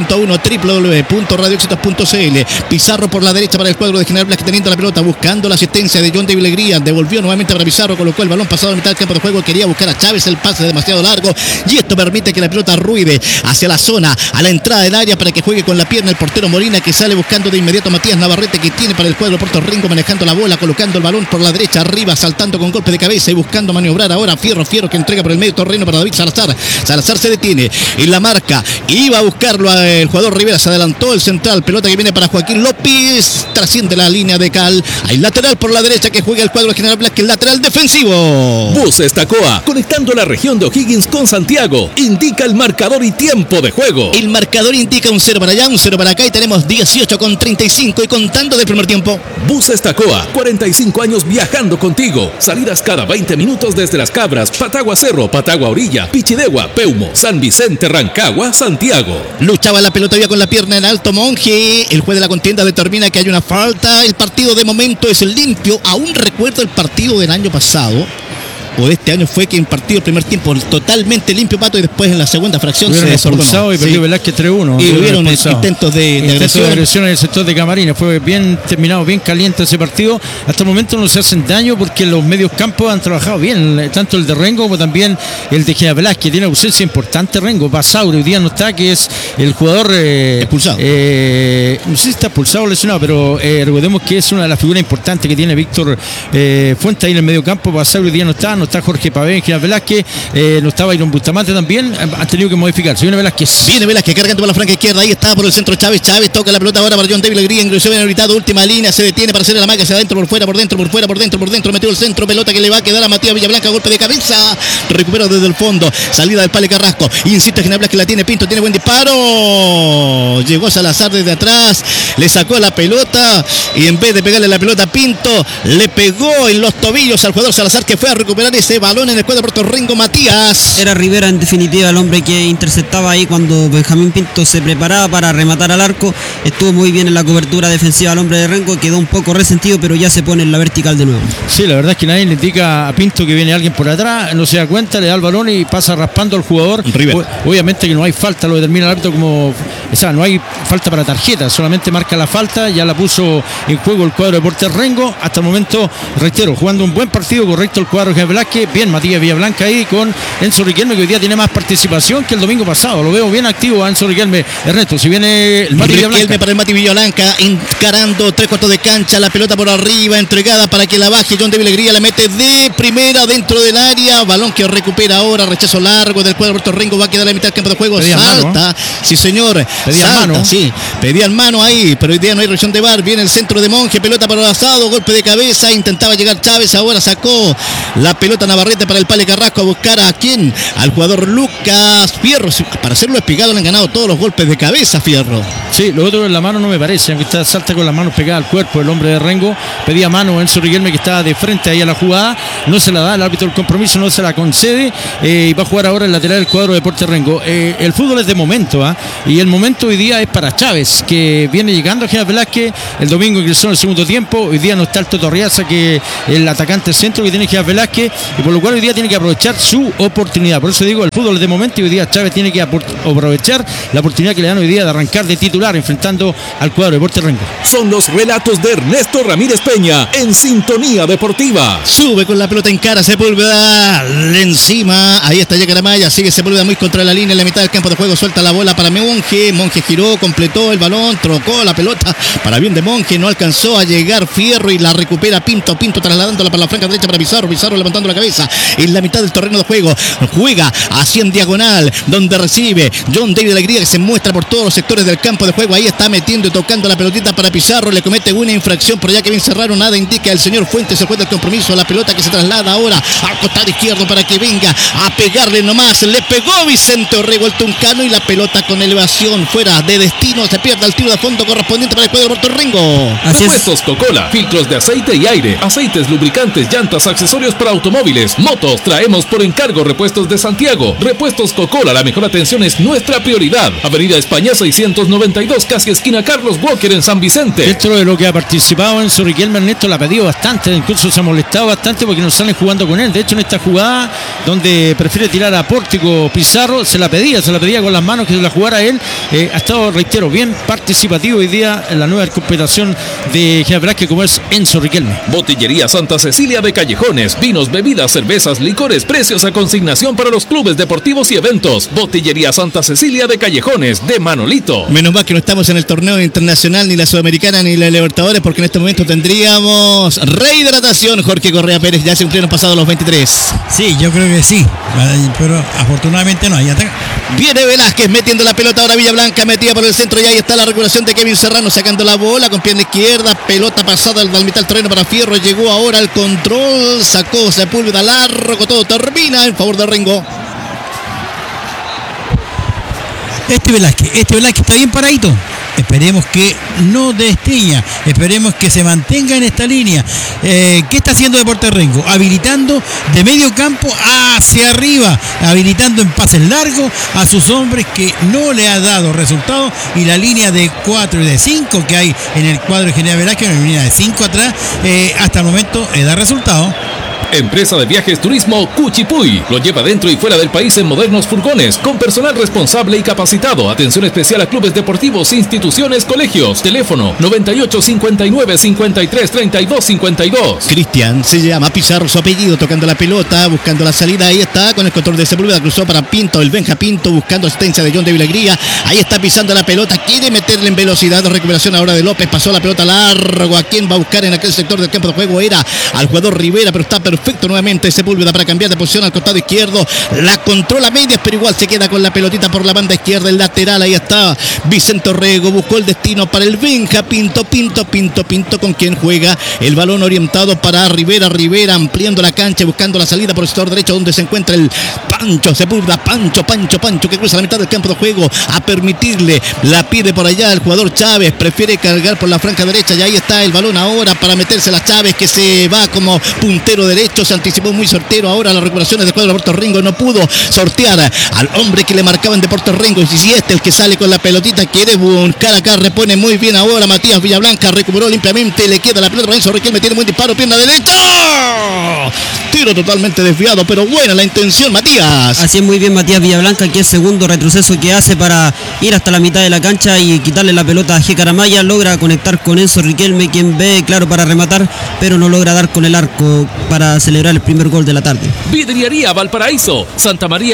106.1 www.radioéxitos.cl. Pizarro por la derecha para el cuadro de General Velázquez teniendo la pelota, buscando la asistencia de John de Vilegría, devolvió nuevamente para Pizarro, colocó el balón pasado a mitad del campo de juego, quería buscar a Chávez, el pase demasiado largo y esto permite que la pelota ruide hacia la zona, a la entrada del área para que juegue con la pierna el portero Molina que sale buscando de inmediato a Matías Navarrete que tiene para el cuadro Puerto Rengo manejando la bola, colocando el balón por la derecha arriba, saltando con golpe de cabeza y buscando maniobrar ahora Fierro que entrega por el medio terreno para David Salazar. Salazar se detiene en la marca, iba a buscarlo el jugador Rivera, se adelantó el central, pelota que viene para Joaquín López, trasciende la línea de cal, hay lateral por la derecha que juega el cuadro General Velázquez, lateral defensivo. Buses Tacoa, conectando la región de O'Higgins con Santiago, indica el marcador y tiempo de juego. El marcador indica un 0 para allá, un 0 para acá y tenemos 18:35 y contando del primer tiempo. Buses Tacoa, 45 años viajando contigo, salidas cada 20 minutos desde Las Cabras, Patagua Cerro, Patagua Orilla, Pichidegua, Peumo, San Vicente, Rancagua, Santiago. Luchaba la pelota con la pierna en alto Monje, el juez de la contienda determina que hay una falta, el partido de momento es limpio, aún recuerdo el partido del año pasado o de este año fue que en partido el primer tiempo totalmente limpio Pato y después en la segunda fracción se desordenó y perdió Velázquez 3-1 y hubieron intentos de agresión en el sector de Camarines, fue bien terminado, bien caliente ese partido, hasta el momento no se hacen daño porque los medios campos han trabajado bien, tanto el de Rengo como también el de General Velázquez, tiene ausencia importante Rengo, Basauri hoy día no está, que es el jugador expulsado, no sé si está expulsado o lesionado, pero recordemos que es una de las figuras importantes que tiene Víctor Fuente ahí en el medio campo, Basauri hoy día no está Jorge Pavé, General Velázquez, no estaba Iron Bustamante también, han tenido que modificarse. Viene Velázquez cargando por la franca izquierda, ahí está por el centro Chávez toca la pelota ahora para John David Legría, ingresó bien habilitado, última línea, se detiene para hacerle la magia hacia adentro, por fuera, por dentro, metió el centro, pelota que le va a quedar a Matías Villablanca, golpe de cabeza, recupera desde el fondo, salida del Pale Carrasco, insiste General Velázquez, la tiene Pinto, tiene buen disparo, llegó Salazar desde atrás, le sacó la pelota y en vez de pegarle la pelota a Pinto, le pegó en los tobillos al jugador Salazar que fue a recuperar recuperar ese balón en el cuadro de Puerto Rengo, Matías. Era Rivera en definitiva el hombre que interceptaba ahí cuando Benjamín Pinto se preparaba para rematar al arco. Estuvo muy bien en la cobertura defensiva al hombre de Rengo, quedó un poco resentido, pero ya se pone en la vertical de nuevo. Sí, la verdad es que nadie le indica a Pinto que viene alguien por atrás, no se da cuenta, le da el balón y pasa raspando al jugador. Obviamente que no hay falta, lo determina el árbitro como, o sea, no hay falta para tarjeta, solamente marca la falta, ya la puso en juego el cuadro de Deportes Rengo. Hasta el momento, reitero, jugando un buen partido, correcto el cuadro de Velázquez, bien Matías Villablanca ahí con Enzo Riquelme, que hoy día tiene más participación que el domingo pasado, lo veo bien activo a Enzo Riquelme. Ernesto, si viene el Mati Villablanca. Para el Mati Villablanca, encarando 3/4 de cancha, la pelota por arriba, entregada para que la baje John David Alegría, la mete de primera dentro del área, balón que recupera ahora, rechazo largo del cuadro de Puerto Rengo, va a quedar a la mitad del campo de juego, pedían salta, mano, sí señor, pedían salta, mano. sí, pedían mano ahí, pero hoy día no hay revisión de VAR, viene el centro de Monje, pelota para el asado, golpe de cabeza, intentaba llegar Chávez, ahora sacó la pelota Navarrete para el Pale Carrasco a buscar a quién, al jugador Lucas Fierro, para hacerlo espigado le han ganado todos los golpes de cabeza, Fierro. Sí, lo otro en la mano no me parece, aunque está salta con las manos pegadas al cuerpo el hombre de Rengo, pedía mano Enzo Riquelme que estaba de frente ahí a la jugada, no se la da, el árbitro del compromiso no se la concede, y va a jugar ahora el lateral del cuadro de Deportes Rengo. El fútbol es de momento, y el momento hoy día es para Chávez, que viene llegando a General Velázquez, el domingo ingresó en el segundo tiempo, hoy día no está el Toto Arriaza, que el atacante centro que tiene General Velázquez, y por lo cual hoy día tiene que aprovechar su oportunidad, por eso digo, el fútbol es de momento y hoy día Chávez tiene que aprovechar la oportunidad que le dan hoy día de arrancar de titular enfrentando al cuadro de Deportes Rengo. Son los relatos de Ernesto Ramírez Peña en Sintonía Deportiva. Sube con la pelota en cara Sepúlveda, encima, ahí está Yacaramaya, sigue Sepúlveda muy contra la línea en la mitad del campo de juego, suelta la bola para Monje, Monje giró, completó el balón, trocó la pelota para bien de Monje, no alcanzó a llegar Fierro y la recupera Pinto trasladándola para la franca derecha para Pizarro levantando la cabeza en la mitad del terreno de juego, juega así en diagonal, donde recibe John David Alegría que se muestra por todos los sectores del campo de juego, ahí está metiendo y tocando la pelotita para Pizarro, le comete una infracción, pero ya que bien cerraron, nada indica el señor Fuentes, se juega el compromiso, la pelota que se traslada ahora al costado izquierdo para que venga a pegarle nomás, le pegó Vicente Orrego el tuncano y la pelota con elevación fuera de destino, se pierde el tiro de fondo correspondiente para el cuadro de Puerto Rengo. Repuestos Coca-Cola, filtros de aceite y aire, aceites, lubricantes, llantas, accesorios para automóviles, motos, traemos por encargo repuestos de Santiago. Repuestos Coca-Cola, la mejor atención es nuestra prioridad. Avenida España 692, casi esquina Carlos Walker en San Vicente. Dentro de lo que ha participado Enzo Riquelme, Ernesto la ha pedido bastante, incluso se ha molestado bastante porque no salen jugando con él. De hecho, en esta jugada donde prefiere tirar a Pórtico Pizarro, se la pedía con las manos que se la jugara él. Ha estado, reitero, bien participativo hoy día en la nueva recuperación de General Velázquez como es Enzo Riquelme. Botillería Santa Cecilia de Callejones, vinos, bebidas, cervezas, licores, precios a consignación para los clubes deportivos y eventos. Botillería Santa Cecilia de Callejones, de Manolito. Menos mal que no estamos en el torneo internacional, ni la Sudamericana, ni la Libertadores, porque en este momento tendríamos rehidratación. Jorge Correa Pérez, ya se cumplieron pasados los 23. Sí, yo creo que sí, pero afortunadamente no, ahí ataca. Viene Velázquez metiendo la pelota ahora Villablanca, metida por el centro y ahí está la regulación de Kevin Serrano sacando la bola con pierna izquierda, pelota pasada al mitad del terreno para Fierro, llegó ahora al control, sacó Sepúlveda largo, todo termina en favor de Rengo. Este Velázquez está bien paradito. Esperemos que no desteña, esperemos que se mantenga en esta línea. ¿Qué está haciendo Deportes Rengo? Habilitando de medio campo hacia arriba, habilitando en pases largos a sus hombres que no le ha dado resultado, y la línea de 4 y de 5 que hay en el cuadro de General Velázquez, una línea de 5 atrás, hasta el momento da resultado. Empresa de viajes turismo Cuchipuy. Lo lleva dentro y fuera del país en modernos furgones, con personal responsable y capacitado. Atención especial a clubes deportivos, instituciones, colegios. Teléfono 98 59 53 32 52. Cristian se llama Pizarro, su apellido, tocando la pelota, buscando la salida. Ahí está, con el control de Sepúlveda, cruzó para Pinto, el Benja Pinto, buscando asistencia de John David Alegría. Ahí está pisando la pelota, quiere meterle en velocidad. Recuperación ahora de López, pasó la pelota largo. ¿A quién va a buscar en aquel sector del campo de juego? Era al jugador Rivera, pero está perfecto nuevamente Sepúlveda para cambiar de posición al costado izquierdo. La controla medias, pero igual se queda con la pelotita por la banda izquierda, el lateral. Ahí está Vicente Orrego, buscó el destino para el Benja Pinto, con quien juega el balón orientado para Rivera, ampliando la cancha, buscando la salida por el sector derecho donde se encuentra el Pancho Sepúlveda, Pancho que cruza la mitad del campo de juego a permitirle, la pide por allá el jugador Chávez, prefiere cargar por la franja derecha y ahí está el balón ahora para meterse la Chávez, que se va como puntero derecho derecho, se anticipó muy sortero. Ahora las recuperaciones del cuadro de Puerto Rengo no pudo sortear al hombre que le marcaban de Puerto Rengo. Y si el que sale con la pelotita quiere buscar acá, repone muy bien ahora Matías Villablanca, recuperó limpiamente, le queda la pelota para Enzo Riquelme, tiene buen disparo, pierna derecha. Tiro totalmente desviado, pero buena la intención, Matías. Así es, muy bien Matías Villablanca, que es segundo retroceso que hace para ir hasta la mitad de la cancha y quitarle la pelota a G. Caramaya. Logra conectar con Enzo Riquelme, quien ve claro para rematar, pero no logra dar con el arco para celebrar el primer gol de la tarde. Vidriería Valparaíso, Santa María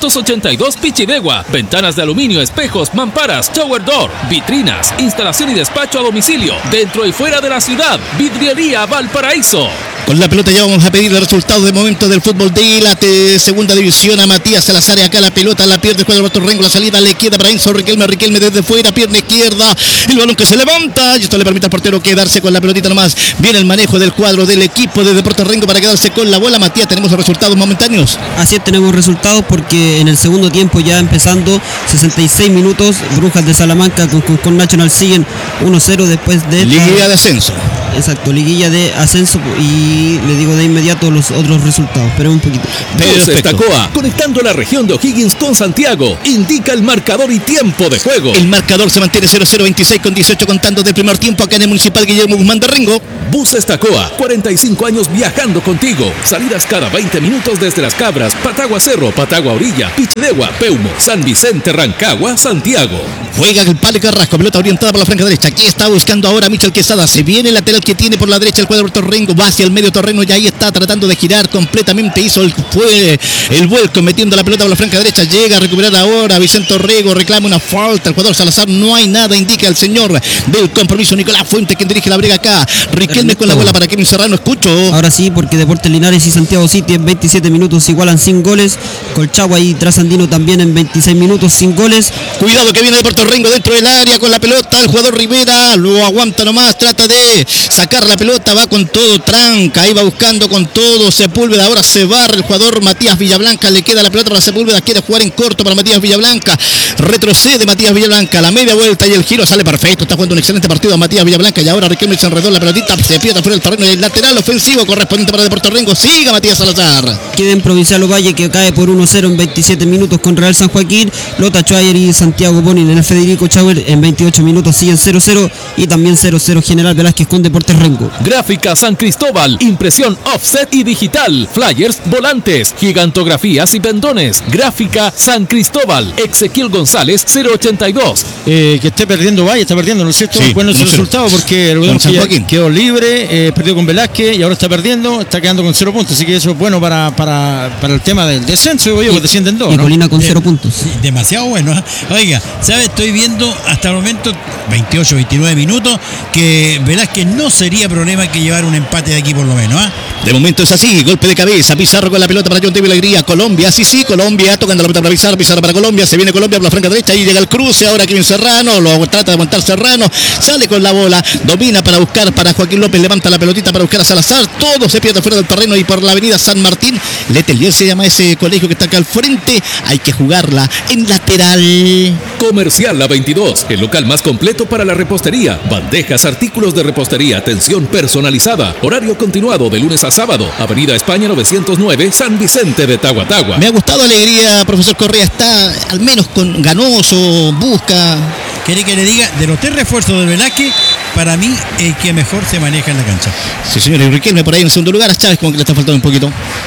582 Pichidegua, ventanas de aluminio, espejos, mamparas, shower door, vitrinas, instalación y despacho a domicilio, dentro y fuera de la ciudad. Vidriería Valparaíso. Con la pelota ya vamos a pedir el resultado de momento del fútbol de la segunda división a Matías Salazar. Acá la pelota la pierde el cuadro de Puerto Rengo, la salida le queda para Enzo Riquelme, Riquelme desde fuera, pierna izquierda, el balón que se levanta y esto le permite al portero quedarse con la pelotita nomás. Viene el manejo del cuadro del equipo desde Puerto Rengo para quedarse con la bola. Matías, tenemos los resultados momentáneos. Así es, tenemos resultados porque en el segundo tiempo, ya empezando 66 minutos, Brujas de Salamanca con Nacional siguen 1-0 después de Liguilla de ascenso. Exacto, liguilla de ascenso, y le digo de inmediato los otros resultados, pero un poquito. Estacoa, conectando la región de O'Higgins con Santiago, indica el marcador y tiempo de juego. El marcador se mantiene 0-0, 26:18 contando del primer tiempo acá en el Municipal Guillermo Guzmán de Rengo. Bus Estacoa, 45 años viajando contigo. Salidas cada 20 minutos desde Las Cabras, Patagua Cerro, Patagua Orilla, Pichidegua, Peumo, San Vicente, Rancagua, Santiago. Juega el Pale Carrasco, pelota orientada por la franja derecha. Aquí está buscando ahora Michel Quesada. Se viene el lateral que tiene por la derecha el cuadro de Puerto Rengo. Va hacia el medio terreno y ahí está tratando de girar completamente. Fue el vuelco metiendo la pelota por la franja derecha. Llega a recuperar ahora Vicente Orrego. Reclama una falta. El jugador Salazar, no hay nada. Indica el señor del compromiso, Nicolás Fuente, quien dirige la brega acá. Riquelme con la bola para Kevin Serrano. Escucho. Ahora sí, porque Deportes Linares y Santiago City en 27 minutos igualan sin goles. Colchagua y Trasandino también en 26 minutos sin goles. Cuidado que viene de Puerto Rengo dentro del área con la pelota. El jugador Rivera lo aguanta nomás. Trata de sacar la pelota. Va con todo, tranca. Ahí va buscando con todo Sepúlveda. Ahora se barra el jugador Matías Villablanca. Le queda la pelota para Sepúlveda. Quiere jugar en corto para Matías Villablanca. Retrocede Matías Villablanca. La media vuelta y el giro sale perfecto. Está jugando un excelente partido a Matías Villablanca. Y ahora Riquelme se enredó la pelotita. Se pierde fuera del terreno. El lateral ofensivo correspondiente para Puerto Rengo. Siga Matías Salazar. Queda en Provincial Ovalle, que cae por 1-0 en 27 minutos con Real San Joaquín. Lota Schwager y Santiago Bonin en el Federico Chauer en 28 minutos siguen 0-0 y también 0-0 General Velázquez con Deportes Rengo. Gráfica San Cristóbal, impresión offset y digital, flyers, volantes, gigantografías y pendones. Gráfica San Cristóbal, Ezequiel González 082. Que esté perdiendo Valle, está perdiendo, ¿no es cierto? Sí, Bueno, ese resultado porque el San Joaquín quedó libre, perdió con Velázquez y ahora está perdiendo, está quedando con 0 puntos, así que eso es bueno para el tema del descenso, digo yo, pues descienden dos, Y ¿no? Colina con 0 puntos. Demasiado bueno. Oiga, ¿sabe? Estoy viendo hasta el momento 28, 29 minutos que Velázquez no sería problema que llevar un empate de aquí por lo menos. De momento es así, golpe de cabeza, Pizarro con la pelota para John David Alegría, Colombia, sí, Colombia, tocando la pelota para Pizarro, Pizarro para Colombia, se viene Colombia por la franja derecha, ahí llega el cruce, ahora Kevin Serrano, lo trata de aguantar Serrano, sale con la bola, domina para buscar para Joaquín López, levanta la pelotita para buscar a Salazar, todo se pierde fuera del terreno y por la avenida San Martín, Letelier se llama ese colegio que está acá al frente, hay que jugarla en lateral. Comercial La 22, el local más completo para la repostería, bandejas, artículos de repostería, atención personalizada, horario continuado de lunes a sábado, Avenida España 909, San Vicente de Tahuatahua. Me ha gustado Alegría, profesor Correa, está al menos con ganoso, busca. ¿Quiere que le diga? De los 3 refuerzos de Velázquez, para mí el que mejor se maneja en la cancha. Sí, señor, y Riquelme por ahí en segundo lugar, a Chávez como que le está faltando un poquito.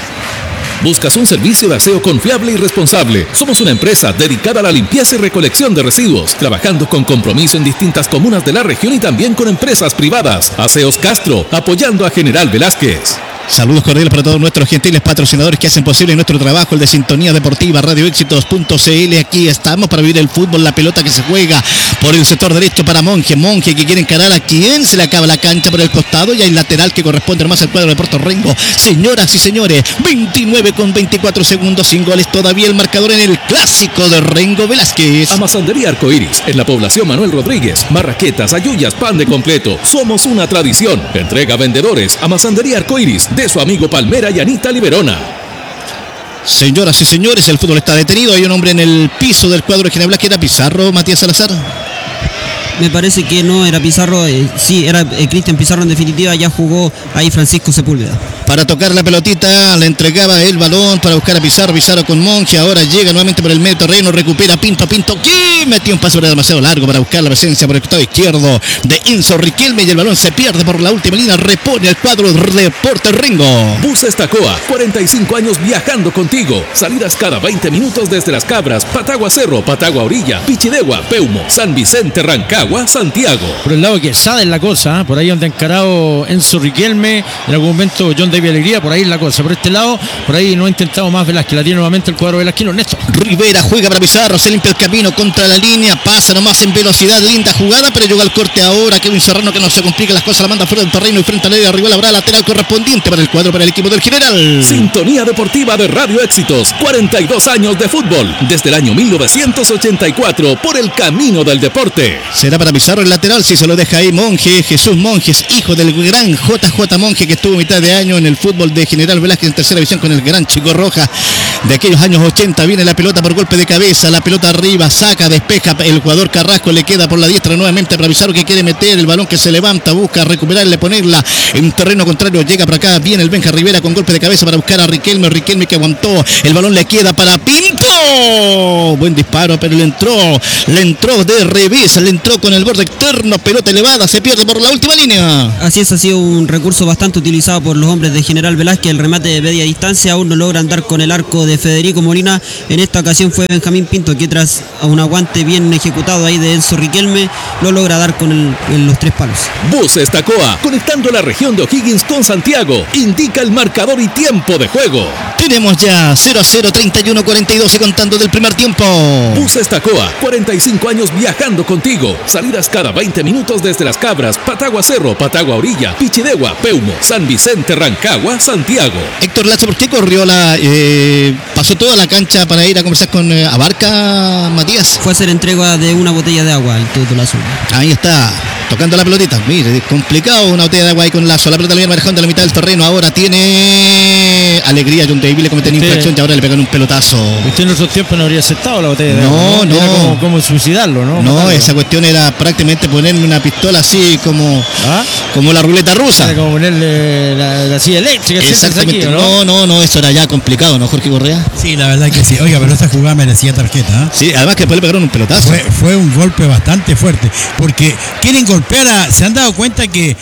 ¿Buscas un servicio de aseo confiable y responsable? Somos una empresa dedicada a la limpieza y recolección de residuos, trabajando con compromiso en distintas comunas de la región y también con empresas privadas. Aseos Castro, apoyando a General Velázquez. Saludos cordiales para todos nuestros gentiles patrocinadores que hacen posible nuestro trabajo, el de Sintonía Deportiva, radioéxitos.cl. Aquí estamos para vivir el fútbol, la pelota que se juega por el sector derecho para Monje que quiere encarar a quien se le acaba la cancha por el costado y hay lateral que corresponde nomás al cuadro de Puerto Rengo. Señoras y señores, 29 con 24 segundos sin goles todavía el marcador en el clásico de Rengo Velázquez. Amasandería Arcoiris, en la población Manuel Rodríguez. Marraquetas, ayuyas, pan de completo. Somos una tradición. Entrega a vendedores. Amasandería Arcoiris, de su amigo Palmera y Anita Liberona. Señoras y señores, el fútbol está detenido. Hay un hombre en el piso del cuadro de General Velázquez. ¿Era Pizarro, Matías Salazar? Me parece que no era Pizarro, sí, era Cristian Pizarro en definitiva, ya jugó ahí Francisco Sepúlveda. para tocar la pelotita, le entregaba el balón para buscar a Pizarro con Monje, ahora llega nuevamente por el medio terreno, recupera Pinto, que metió un pase demasiado largo para buscar la presencia por el costado izquierdo de Enzo Riquelme y el balón se pierde por la última línea, repone el cuadro de Porterringo. Buses Tacoa, 45 años viajando contigo, salidas cada 20 minutos desde Las Cabras, Patagua Cerro, Patagua Orilla, Pichidegua, Peumo, San Vicente, Rancagua, Santiago. Por el lado que sabe la cosa, por ahí donde ha encarado Enzo Riquelme, en algún momento John David Alegría, por ahí la cosa, por este lado, por ahí no ha intentado más Velázquez, la tiene nuevamente el cuadro velasquino. Néstor Rivera juega para Pizarro, se limpia el camino contra la línea, pasa nomás en velocidad, linda jugada, pero llega al corte ahora, Kevin Serrano que no se complica las cosas, la manda fuera del terreno y frente al área rival habrá lateral correspondiente para el cuadro, para el equipo del General. Sintonía deportiva de Radio Éxitos, 42 años de fútbol, desde el año 1984, por el camino del deporte. Será para Pizarro el lateral, si se lo deja ahí Monje, Jesús Monjes, hijo del gran JJ Monje que estuvo mitad de año en el fútbol de General Velázquez en tercera división con el gran Chico Roja de aquellos años 80. Viene la pelota por golpe de cabeza, la pelota arriba, saca, despeja el jugador Carrasco, le queda por la diestra nuevamente para Pizarro que quiere meter el balón, que se levanta, busca recuperarle, ponerla en terreno contrario, llega para acá, viene el Benja Rivera con golpe de cabeza para buscar a Riquelme que aguantó, el balón le queda para Pinto, buen disparo, pero le entró de revés, le entró con el borde externo, pelota elevada, se pierde por la última línea. Así es, ha sido un recurso bastante utilizado por los hombres de General Velázquez, el remate de media distancia, aún no logran dar con el arco de Federico Molina, en esta ocasión fue Benjamín Pinto que tras un aguante bien ejecutado ahí de Enzo Riquelme, lo logra dar con los 3 palos. Buses Tacoa, conectando la región de O'Higgins con Santiago, indica el marcador y tiempo de juego. Tenemos ya 0-0, 31-42 y contando del primer tiempo. Buses Tacoa, 45 años viajando contigo, salidas cada 20 minutos desde Las Cabras, Patagua Cerro, Patagua Orilla, Pichidegua, Peumo, San Vicente, Rancagua, Santiago. Héctor Lazo, ¿por qué corrió pasó toda la cancha para ir a conversar con Abarca, Matías? Fue a hacer entrega de una botella de agua el Tuto Lazo. Ahí está, tocando la pelotita. Mire, complicado una botella de agua ahí con Lazo. La pelota le viene manejando a la mitad del terreno. Ahora tiene Alegría. John David le cometen infracción y ahora le pegan un pelotazo. Usted en otros tiempos no habría aceptado la botella de agua. No. Era como suicidarlo, ¿no? No, matarlo. esa cuestión era prácticamente ponerme una pistola así como la ruleta rusa. Era como ponerle la silla eléctrica. Exactamente. Aquí, no, eso era ya complicado, ¿no, Jorge Correa? Sí, la verdad que sí. Oiga, pero esa jugada merecía tarjeta. Sí, además que después le pegaron un pelotazo. Fue un golpe bastante fuerte, porque quieren golpear se han dado cuenta que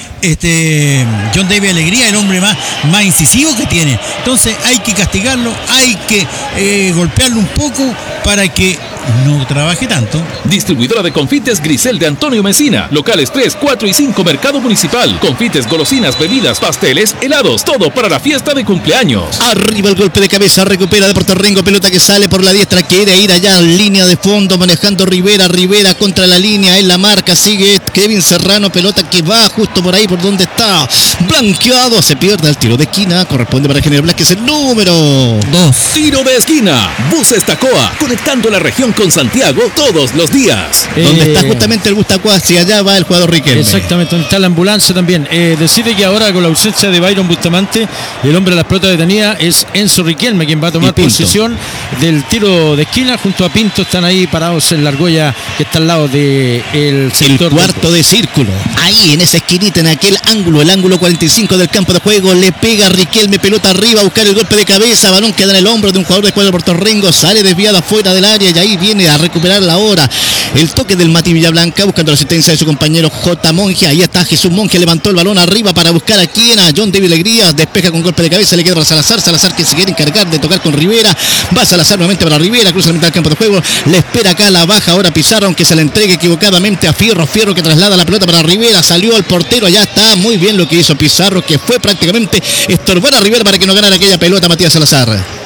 John David Alegría es el hombre más incisivo que tiene. Entonces hay que castigarlo, hay que golpearlo un poco para que no trabaje tanto. Distribuidora de confites Grisel de Antonio Mesina. Locales 3, 4 y 5 Mercado Municipal. Confites, golosinas, bebidas, pasteles, helados. Todo para la fiesta de cumpleaños. Arriba el golpe de cabeza. Recupera de Porterringo. Pelota que sale por la diestra. Quiere ir allá en línea de fondo. Manejando Rivera contra la línea. En la marca sigue Kevin Serrano. Pelota que va justo por ahí por donde está. Blanqueado. Se pierde el tiro de esquina. Corresponde para General Velázquez el número 2. Tiro de esquina. Buses Tacoa. Conectando la región con Santiago todos los días. Donde está justamente el Bustacuá, hacia allá va el jugador Riquelme. Exactamente, donde está la ambulancia también. Decide que ahora con la ausencia de Byron Bustamante, el hombre de las pelotas detenida es Enzo Riquelme, quien va a tomar posición del tiro de esquina. Junto a Pinto están ahí parados en la argolla que está al lado del sector. El cuarto de círculo. Ahí en esa esquinita, en aquel ángulo, el ángulo 45 del campo de juego, le pega a Riquelme, pelota arriba, a buscar el golpe de cabeza, balón queda en el hombro de un jugador de cuadro de Porterringo, sale desviada fuera del área y ahí viene a recuperarla ahora. El toque del Mati Villablanca buscando la asistencia de su compañero J. Monge. Ahí está Jesús Monge, levantó el balón arriba para buscar a quién, a John David Alegría, despeja con golpe de cabeza, le queda para Salazar que se quiere encargar de tocar con Rivera, va Salazar nuevamente para Rivera, cruza la mitad del campo de juego, le espera acá la baja ahora Pizarro, aunque se la entregue equivocadamente a Fierro que traslada la pelota para Rivera, salió el portero, allá está, muy bien lo que hizo Pizarro, que fue prácticamente estorbar a Rivera para que no ganara aquella pelota Matías Salazar.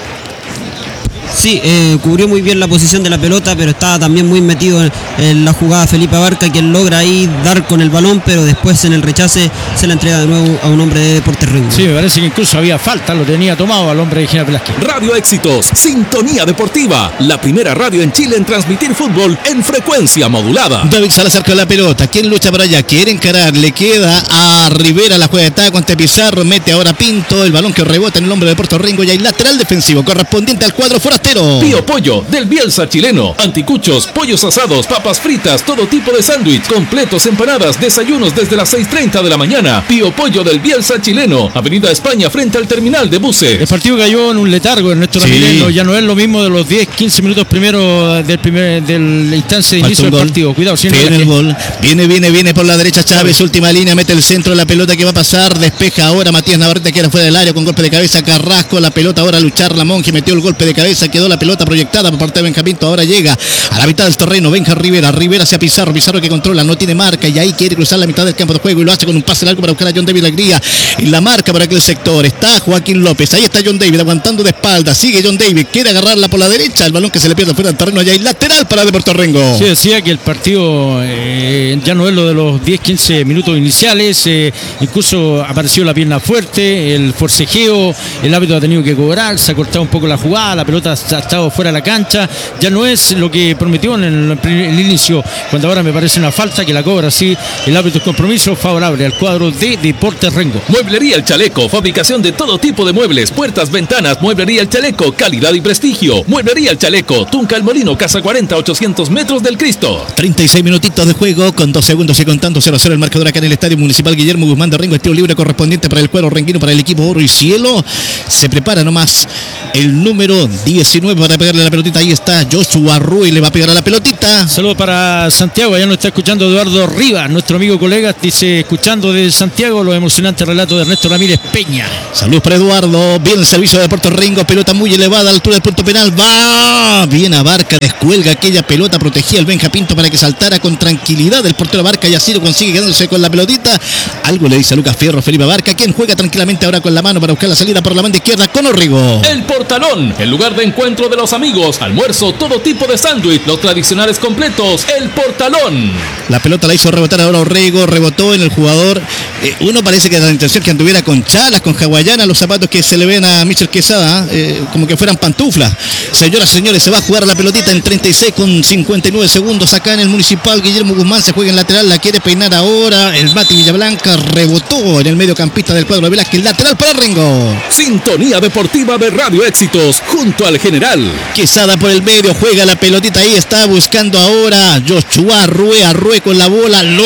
Sí, cubrió muy bien la posición de la pelota, pero estaba también muy metido en la jugada Felipe Abarca, quien logra ahí dar con el balón, pero después en el rechace se la entrega de nuevo a un hombre de Porterringo. Sí, me parece que incluso había falta, lo tenía tomado al hombre de General Velázquez. Radio Éxitos, Sintonía Deportiva, la primera radio en Chile en transmitir fútbol en frecuencia modulada. David Salazar con la pelota, ¿quién lucha por allá? Quiere encarar, le queda a Rivera, la juega de taco ante Pizarro, mete ahora Pinto, el balón que rebota en el hombre de Porterringo y hay lateral defensivo correspondiente al cuadro fuera portero. Pío Pollo, del Bielsa chileno. Anticuchos, pollos asados, papas fritas, todo tipo de sándwich, completos, empanadas, desayunos desde las 6:30 de la mañana. Pío Pollo del Bielsa chileno. Avenida España, frente al terminal de buses. El partido cayó en un letargo, Ernesto Ramírez. Ya no es lo mismo de los 10-15 minutos primero de la instancia de inicio del partido. Cuidado, viene el gol. Viene por la derecha Chávez, última línea, mete el centro, la pelota que va a pasar, despeja ahora Matías Navarrete, que era fuera del área con golpe de cabeza. Carrasco, la pelota ahora a luchar la Monje, metió el golpe de cabeza, quedó la pelota proyectada por parte de Benjamín. Ahora llega a la mitad del terreno, Benja Rivera hacia Pizarro que controla, no tiene marca y ahí quiere cruzar la mitad del campo de juego y lo hace con un pase largo para buscar a John David Alegría en la marca para aquel sector. Está Joaquín López, ahí está John David aguantando de espalda, sigue John David, quiere agarrarla por la derecha, el balón que se le pierde fuera del terreno, allá hay lateral para Deportes Rengo. Sí, decía que el partido ya no es lo de los 10-15 minutos iniciales, incluso apareció la pierna fuerte, el forcejeo, el árbitro ha tenido que cobrar, se ha cortado un poco la jugada, la pelota ha estado fuera de la cancha, ya no es lo que prometió en el inicio, cuando ahora me parece una falta que la cobra así el árbitro. Compromiso favorable al cuadro de Deportes Rengo. Mueblería El Chaleco, fabricación de todo tipo de muebles, puertas, ventanas. Mueblería El Chaleco, calidad y prestigio. Mueblería El Chaleco, Tunca El Molino, Casa 40, 800 metros del Cristo. 36 minutitos de juego, con 2 segundos y contando 0-0 el marcador acá en el Estadio Municipal Guillermo Guzmán de Rengo. Estilo libre correspondiente para el cuadro renguino, para el equipo Oro y Cielo. Se prepara nomás el número 19 para pegarle la pelotita. Ahí está Joshua Rui, le va a pegar a la pelotita. Saludos para Santiago, allá nos está escuchando Eduardo Rivas, nuestro amigo colega, dice, escuchando de Santiago los emocionantes relatos de Ernesto Ramírez Peña. Saludos para Eduardo, bien el servicio de Deportes Rengo, pelota muy elevada a la altura del punto penal, va bien Abarca, descuelga aquella pelota, protegía al Benja Pinto para que saltara con tranquilidad el portero Abarca y así lo consigue quedándose con la pelotita. Algo le dice a Lucas Fierro, Felipe Abarca, quien juega tranquilamente ahora con la mano para buscar la salida por la banda izquierda con Orrego. El Portalón, el lugar de encuentro de los amigos, almuerzo, todo tipo de sándwich, los tradicionales completos. El Portalón. La pelota la hizo rebotar ahora Orrego, rebotó en el jugador. Uno parece que da la intención que anduviera con chalas, con hawaianas, los zapatos que se le ven a Michel Quesada, como que fueran pantuflas. Señoras y señores, se va a jugar la pelotita en 36 con 59 segundos acá en el Municipal Guillermo Guzmán. Se juega en lateral, la quiere peinar ahora el Mati Villablanca, rebotó en el mediocampista del cuadro de Velázquez, lateral para Rengo. Sintonía deportiva de Radio Éxitos junto al General. Quesada por el medio, juega la pelotita, ahí está buscando ahora Joshua Rue con la bola, lo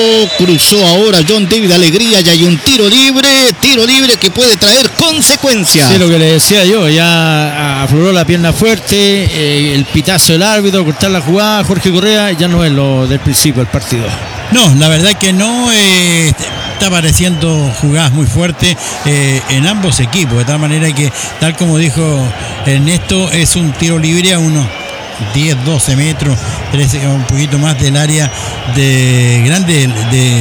cruzó ahora John David Alegría y hay un tiro libre que puede traer consecuencias. Sí, lo que le decía yo, ya afloró la pierna fuerte, el pitazo del árbitro, cortar la jugada, Jorge Correa, ya no es lo del principio del partido. No, la verdad que no, está apareciendo jugadas muy fuertes en ambos equipos, de tal manera que, tal como dijo Ernesto, es un tiro libre a unos 10, 12 metros, 13, un poquito más del área de grande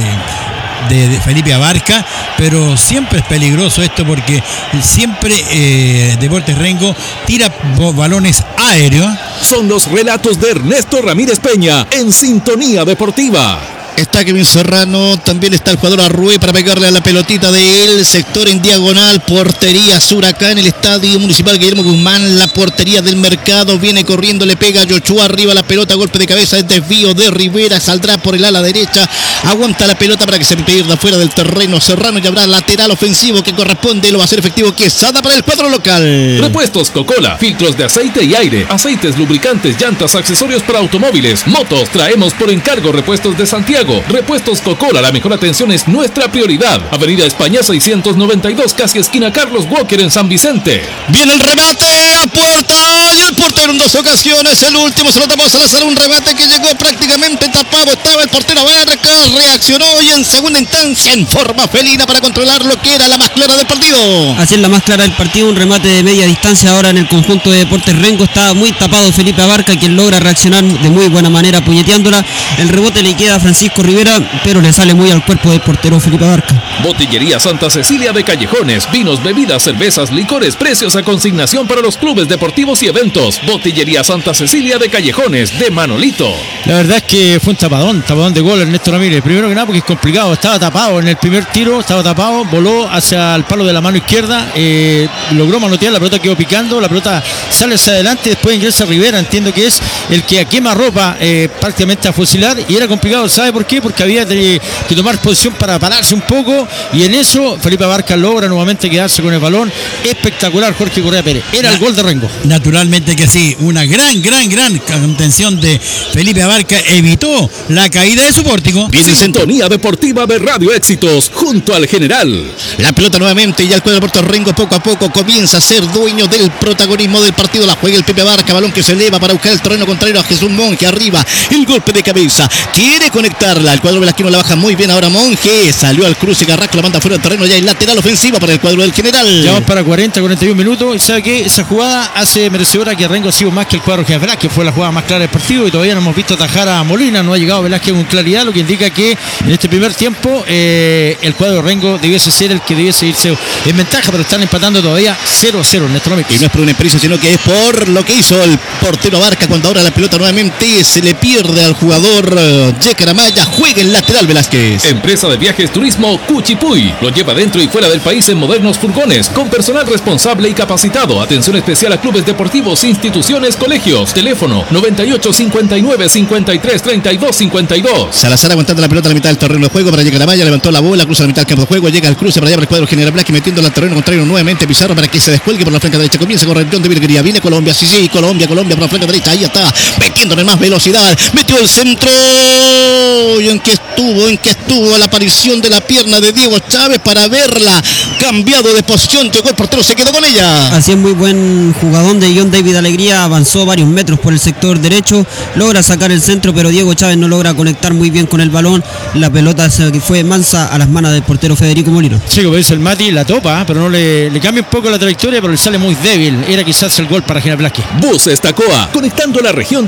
de Felipe Abarca, pero siempre es peligroso esto porque siempre Deportes Rengo tira balones aéreos. Son los relatos de Ernesto Ramírez Peña en Sintonía Deportiva. Está Kevin Serrano, también está el jugador Arrué para pegarle a la pelotita del sector en diagonal, portería sur acá en el Estadio Municipal Guillermo Guzmán, la portería del Mercado, viene corriendo, le pega a Joshua arriba la pelota, golpe de cabeza, el desvío de Rivera, saldrá por el ala derecha, aguanta la pelota para que se pierda fuera del terreno Serrano y habrá lateral ofensivo que corresponde, lo va a hacer efectivo Quesada para el cuadro local. Repuestos Coca-Cola, filtros de aceite y aire, aceites, lubricantes, llantas, accesorios para automóviles, motos, traemos por encargo repuestos de Santiago. Repuestos Coca-Cola, la mejor atención es nuestra prioridad. Avenida España 692, casi esquina Carlos Walker en San Vicente. Viene el remate a puerta y el portero en 2 ocasiones. El último se lo tapó Salazar, un remate que llegó prácticamente tapado. Estaba el portero Abarca, reaccionó y en segunda instancia en forma felina para controlar lo que era la más clara del partido. Así es la más clara del partido, un remate de media distancia ahora en el conjunto de Deportes Rengo. Está muy tapado Felipe Abarca, quien logra reaccionar de muy buena manera puñeteándola. El rebote le queda a Francisco Rivera, pero le sale muy al cuerpo del portero Felipe Abarca. Botillería Santa Cecilia de Callejones, vinos, bebidas, cervezas, licores, precios a consignación para los clubes deportivos y eventos. Botillería Santa Cecilia de Callejones, de Manolito. La verdad es que fue un tapadón de gol Ernesto Ramírez. Primero que nada porque es complicado, estaba tapado en el primer tiro, voló hacia el palo de la mano izquierda, logró manotear, la pelota quedó picando, la pelota sale hacia adelante, después ingresa Rivera, entiendo que es el que a quemarropa prácticamente a fusilar, y era complicado, ¿sabe por qué? Porque había que tomar posición para pararse un poco, y en eso Felipe Abarca logra nuevamente quedarse con el balón. Espectacular Jorge Correa Pérez. Era el gol de Rengo. Naturalmente que sí, una gran contención de Felipe Abarca evitó la caída de su pórtico. Viene Sintonía Deportiva de Radio Éxitos junto al general. La pelota nuevamente y ya el cuadro de Puerto Rengo poco a poco comienza a ser dueño del protagonismo del partido. La juega el Pepe Abarca, balón que se eleva para buscar el terreno contrario a Jesús Monge. Arriba, el golpe de cabeza, quiere conectarla. El cuadro velasquino la baja muy bien ahora Monge. Salió al cruce, Carrasco la manda fuera del terreno. Ya hay lateral ofensiva para el cuadro del general. Ya vamos para 41 minutos. Y sabe que esa jugada hace merecedora que Rengo ha sido más que el cuadro de Velázquez. Fue la jugada más clara del partido y todavía no hemos visto atajar a Molina. No ha llegado Velázquez con claridad, lo que indica que en este primer tiempo el cuadro de Rengo debiese ser el que debiese irse en ventaja, pero están empatando todavía 0-0 Néstor Américo. Y no es por una experiencia, sino que es por lo que hizo el portero Abarca cuando ahora la pelota nuevamente se le pierde al jugador Jecar Amaya. Juega el lateral Velázquez. Empresa de viajes turismo Cuchipuy. Lo lleva dentro y fuera del país en modernos furgones, con personal responsable y capacitado. Atención especial a clubes deportivos, instituciones, colegios. Teléfono 98 59 53 32 52. Salazar aguantando la pelota a la mitad del terreno de juego para Jecar Amaya. Levantó la bola, cruza la mitad del campo de juego. Llega al cruce para allá para el cuadro general Blasque, metiéndola al terreno contrario nuevamente. Pizarro para que se descuelgue por la flanca derecha. Comienza con Rendión de Virguería. Viene Colombia, sí, Colombia por la flanca derecha. Ahí está, metiéndole más velocidad. Metió el centro. Y en que estuvo la aparición de la pierna de Diego Chávez para haberla cambiado de posición. Llegó el portero, se quedó con ella. Así es, muy buen jugadón de John David Alegría. Avanzó varios metros por el sector derecho. Logra sacar el centro, pero Diego Chávez no logra conectar muy bien con el balón. La pelota fue mansa a las manos del portero Federico Molino. Sí, como dice el Mati, la topa, pero no le cambia un poco la trayectoria, pero le sale muy débil. Era quizás el gol para General Blasque. Buses Tacoa, conectando la región